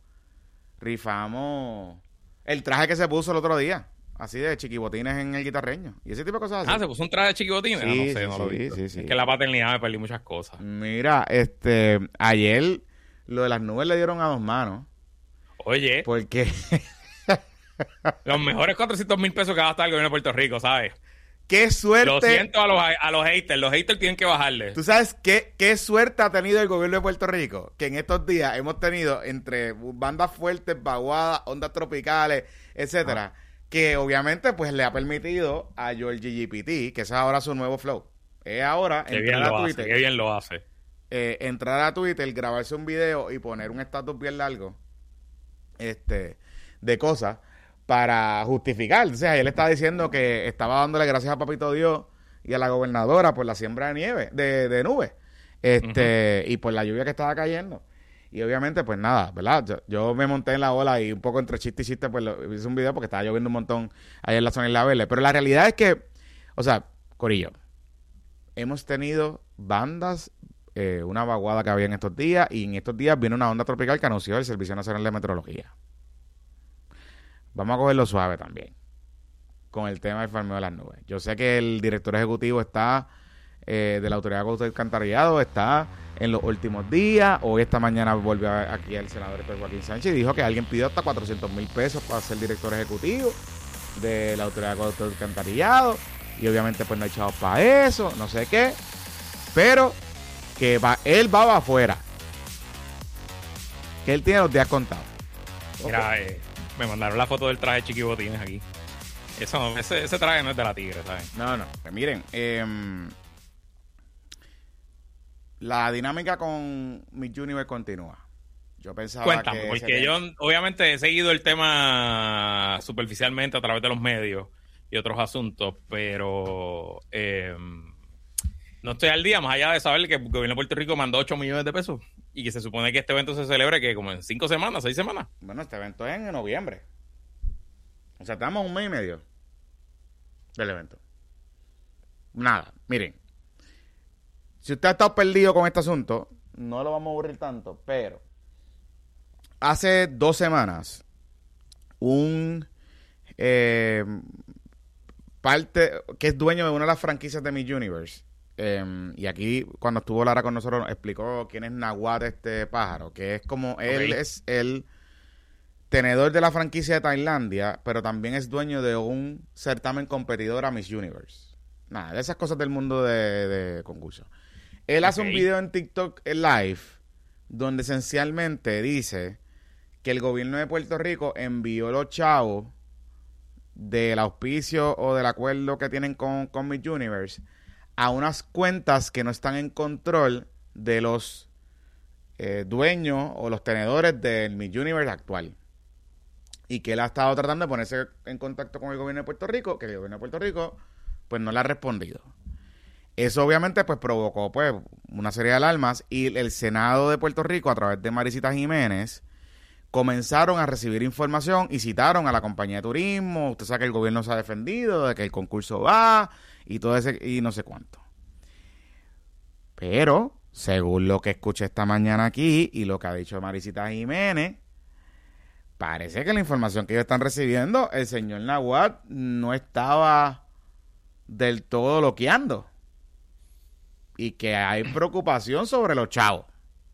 Rifamos. El traje que se puso el otro día. Así de chiquibotines en el guitarreño. Y ese tipo de cosas así. Ah, se puso un traje de chiquibotines. Sí, ah, no sé, sí, no lo sí, vi. sí, sí. Es que la paternidad me perdí muchas cosas. Mira, este. Ayer lo de las nubes le dieron a dos manos. Oye. Porque. los mejores cuatrocientos mil pesos que va a gastar el gobierno de Puerto Rico, ¿sabes? ¡Qué suerte! Lo siento a los, a los haters. Los haters tienen que bajarle. ¿Tú sabes qué, qué suerte ha tenido el gobierno de Puerto Rico? Que en estos días hemos tenido entre bandas fuertes, vaguadas, ondas tropicales, etcétera, ah. que obviamente pues le ha permitido a Georgie G P T, que ese es ahora su nuevo flow. Es ahora qué entrar bien a lo Twitter. Hace, qué bien lo hace. Eh, entrar a Twitter, grabarse un video y poner un estatus bien largo este, de cosas para justificar. O sea, él estaba diciendo que estaba dándole gracias a Papito Dios y a la gobernadora por la siembra de nieve, de, de nubes, este, uh-huh. y por la lluvia que estaba cayendo. Y obviamente, pues nada, ¿verdad? Yo, yo me monté en la ola y un poco entre chiste y chiste, pues lo, hice un video porque estaba lloviendo un montón allá en la zona de la Verde. Pero la realidad es que, o sea, corillo, hemos tenido bandas, eh, una vaguada que había en estos días, y en estos días viene una onda tropical que anunció el Servicio Nacional de Meteorología. Vamos a cogerlo suave también con el tema del farmeo de las nubes. Yo sé que el director ejecutivo está eh, de la Autoridad de Aguas y Alcantarillado, está en los últimos días. Hoy esta mañana volvió aquí el senador Joaquín Sánchez y dijo que alguien pidió hasta cuatrocientos mil pesos para ser director ejecutivo de la Autoridad de Aguas y Alcantarillado. Y obviamente pues no hay chavos para eso, no sé qué. Pero que va, él va para afuera. Que él tiene los días contados. Mira, Okay. eh, me mandaron la foto del traje de chiquibotines aquí. Eso no, ese, ese traje no es de la Tigre, ¿sabes? No, no. Pues miren, eh, la dinámica con Miss Universe continúa. Yo pensaba Cuéntame, que... porque yo obviamente he seguido el tema superficialmente a través de los medios y otros asuntos, pero eh, no estoy al día, más allá de saber que el gobierno de Puerto Rico mandó ocho millones de pesos y que se supone que este evento se celebre que como en cinco semanas, seis semanas. Bueno, este evento es en noviembre. O sea, estamos un mes y medio del evento. Nada, miren. Si usted ha estado perdido con este asunto, no lo vamos a aburrir tanto, pero hace dos semanas, un eh, parte que es dueño de una de las franquicias de Miss Universe, eh, y aquí cuando estuvo Lara con nosotros explicó quién es Nahuat este pájaro, que es como okay. Él es el tenedor de la franquicia de Tailandia, pero también es dueño de un certamen competidor a Miss Universe. Nada, de esas cosas del mundo de, de concurso. Él okay. hace un video en TikTok en live donde esencialmente dice que el gobierno de Puerto Rico envió los chavos del auspicio o del acuerdo que tienen con, con Miss Universe a unas cuentas que no están en control de los eh, dueños o los tenedores del Miss Universe actual. Y que él ha estado tratando de ponerse en contacto con el gobierno de Puerto Rico, que el gobierno de Puerto Rico pues no le ha respondido. Eso obviamente pues provocó pues una serie de alarmas, y el Senado de Puerto Rico, a través de Marisita Jiménez, comenzaron a recibir información y citaron a la compañía de turismo. Usted sabe que el gobierno se ha defendido de que el concurso va y todo ese y no sé cuánto. Pero, según lo que escuché esta mañana aquí y lo que ha dicho Marisita Jiménez, parece que la información que ellos están recibiendo, el señor Naguat no estaba del todo loqueando. Y que hay preocupación sobre los chavos.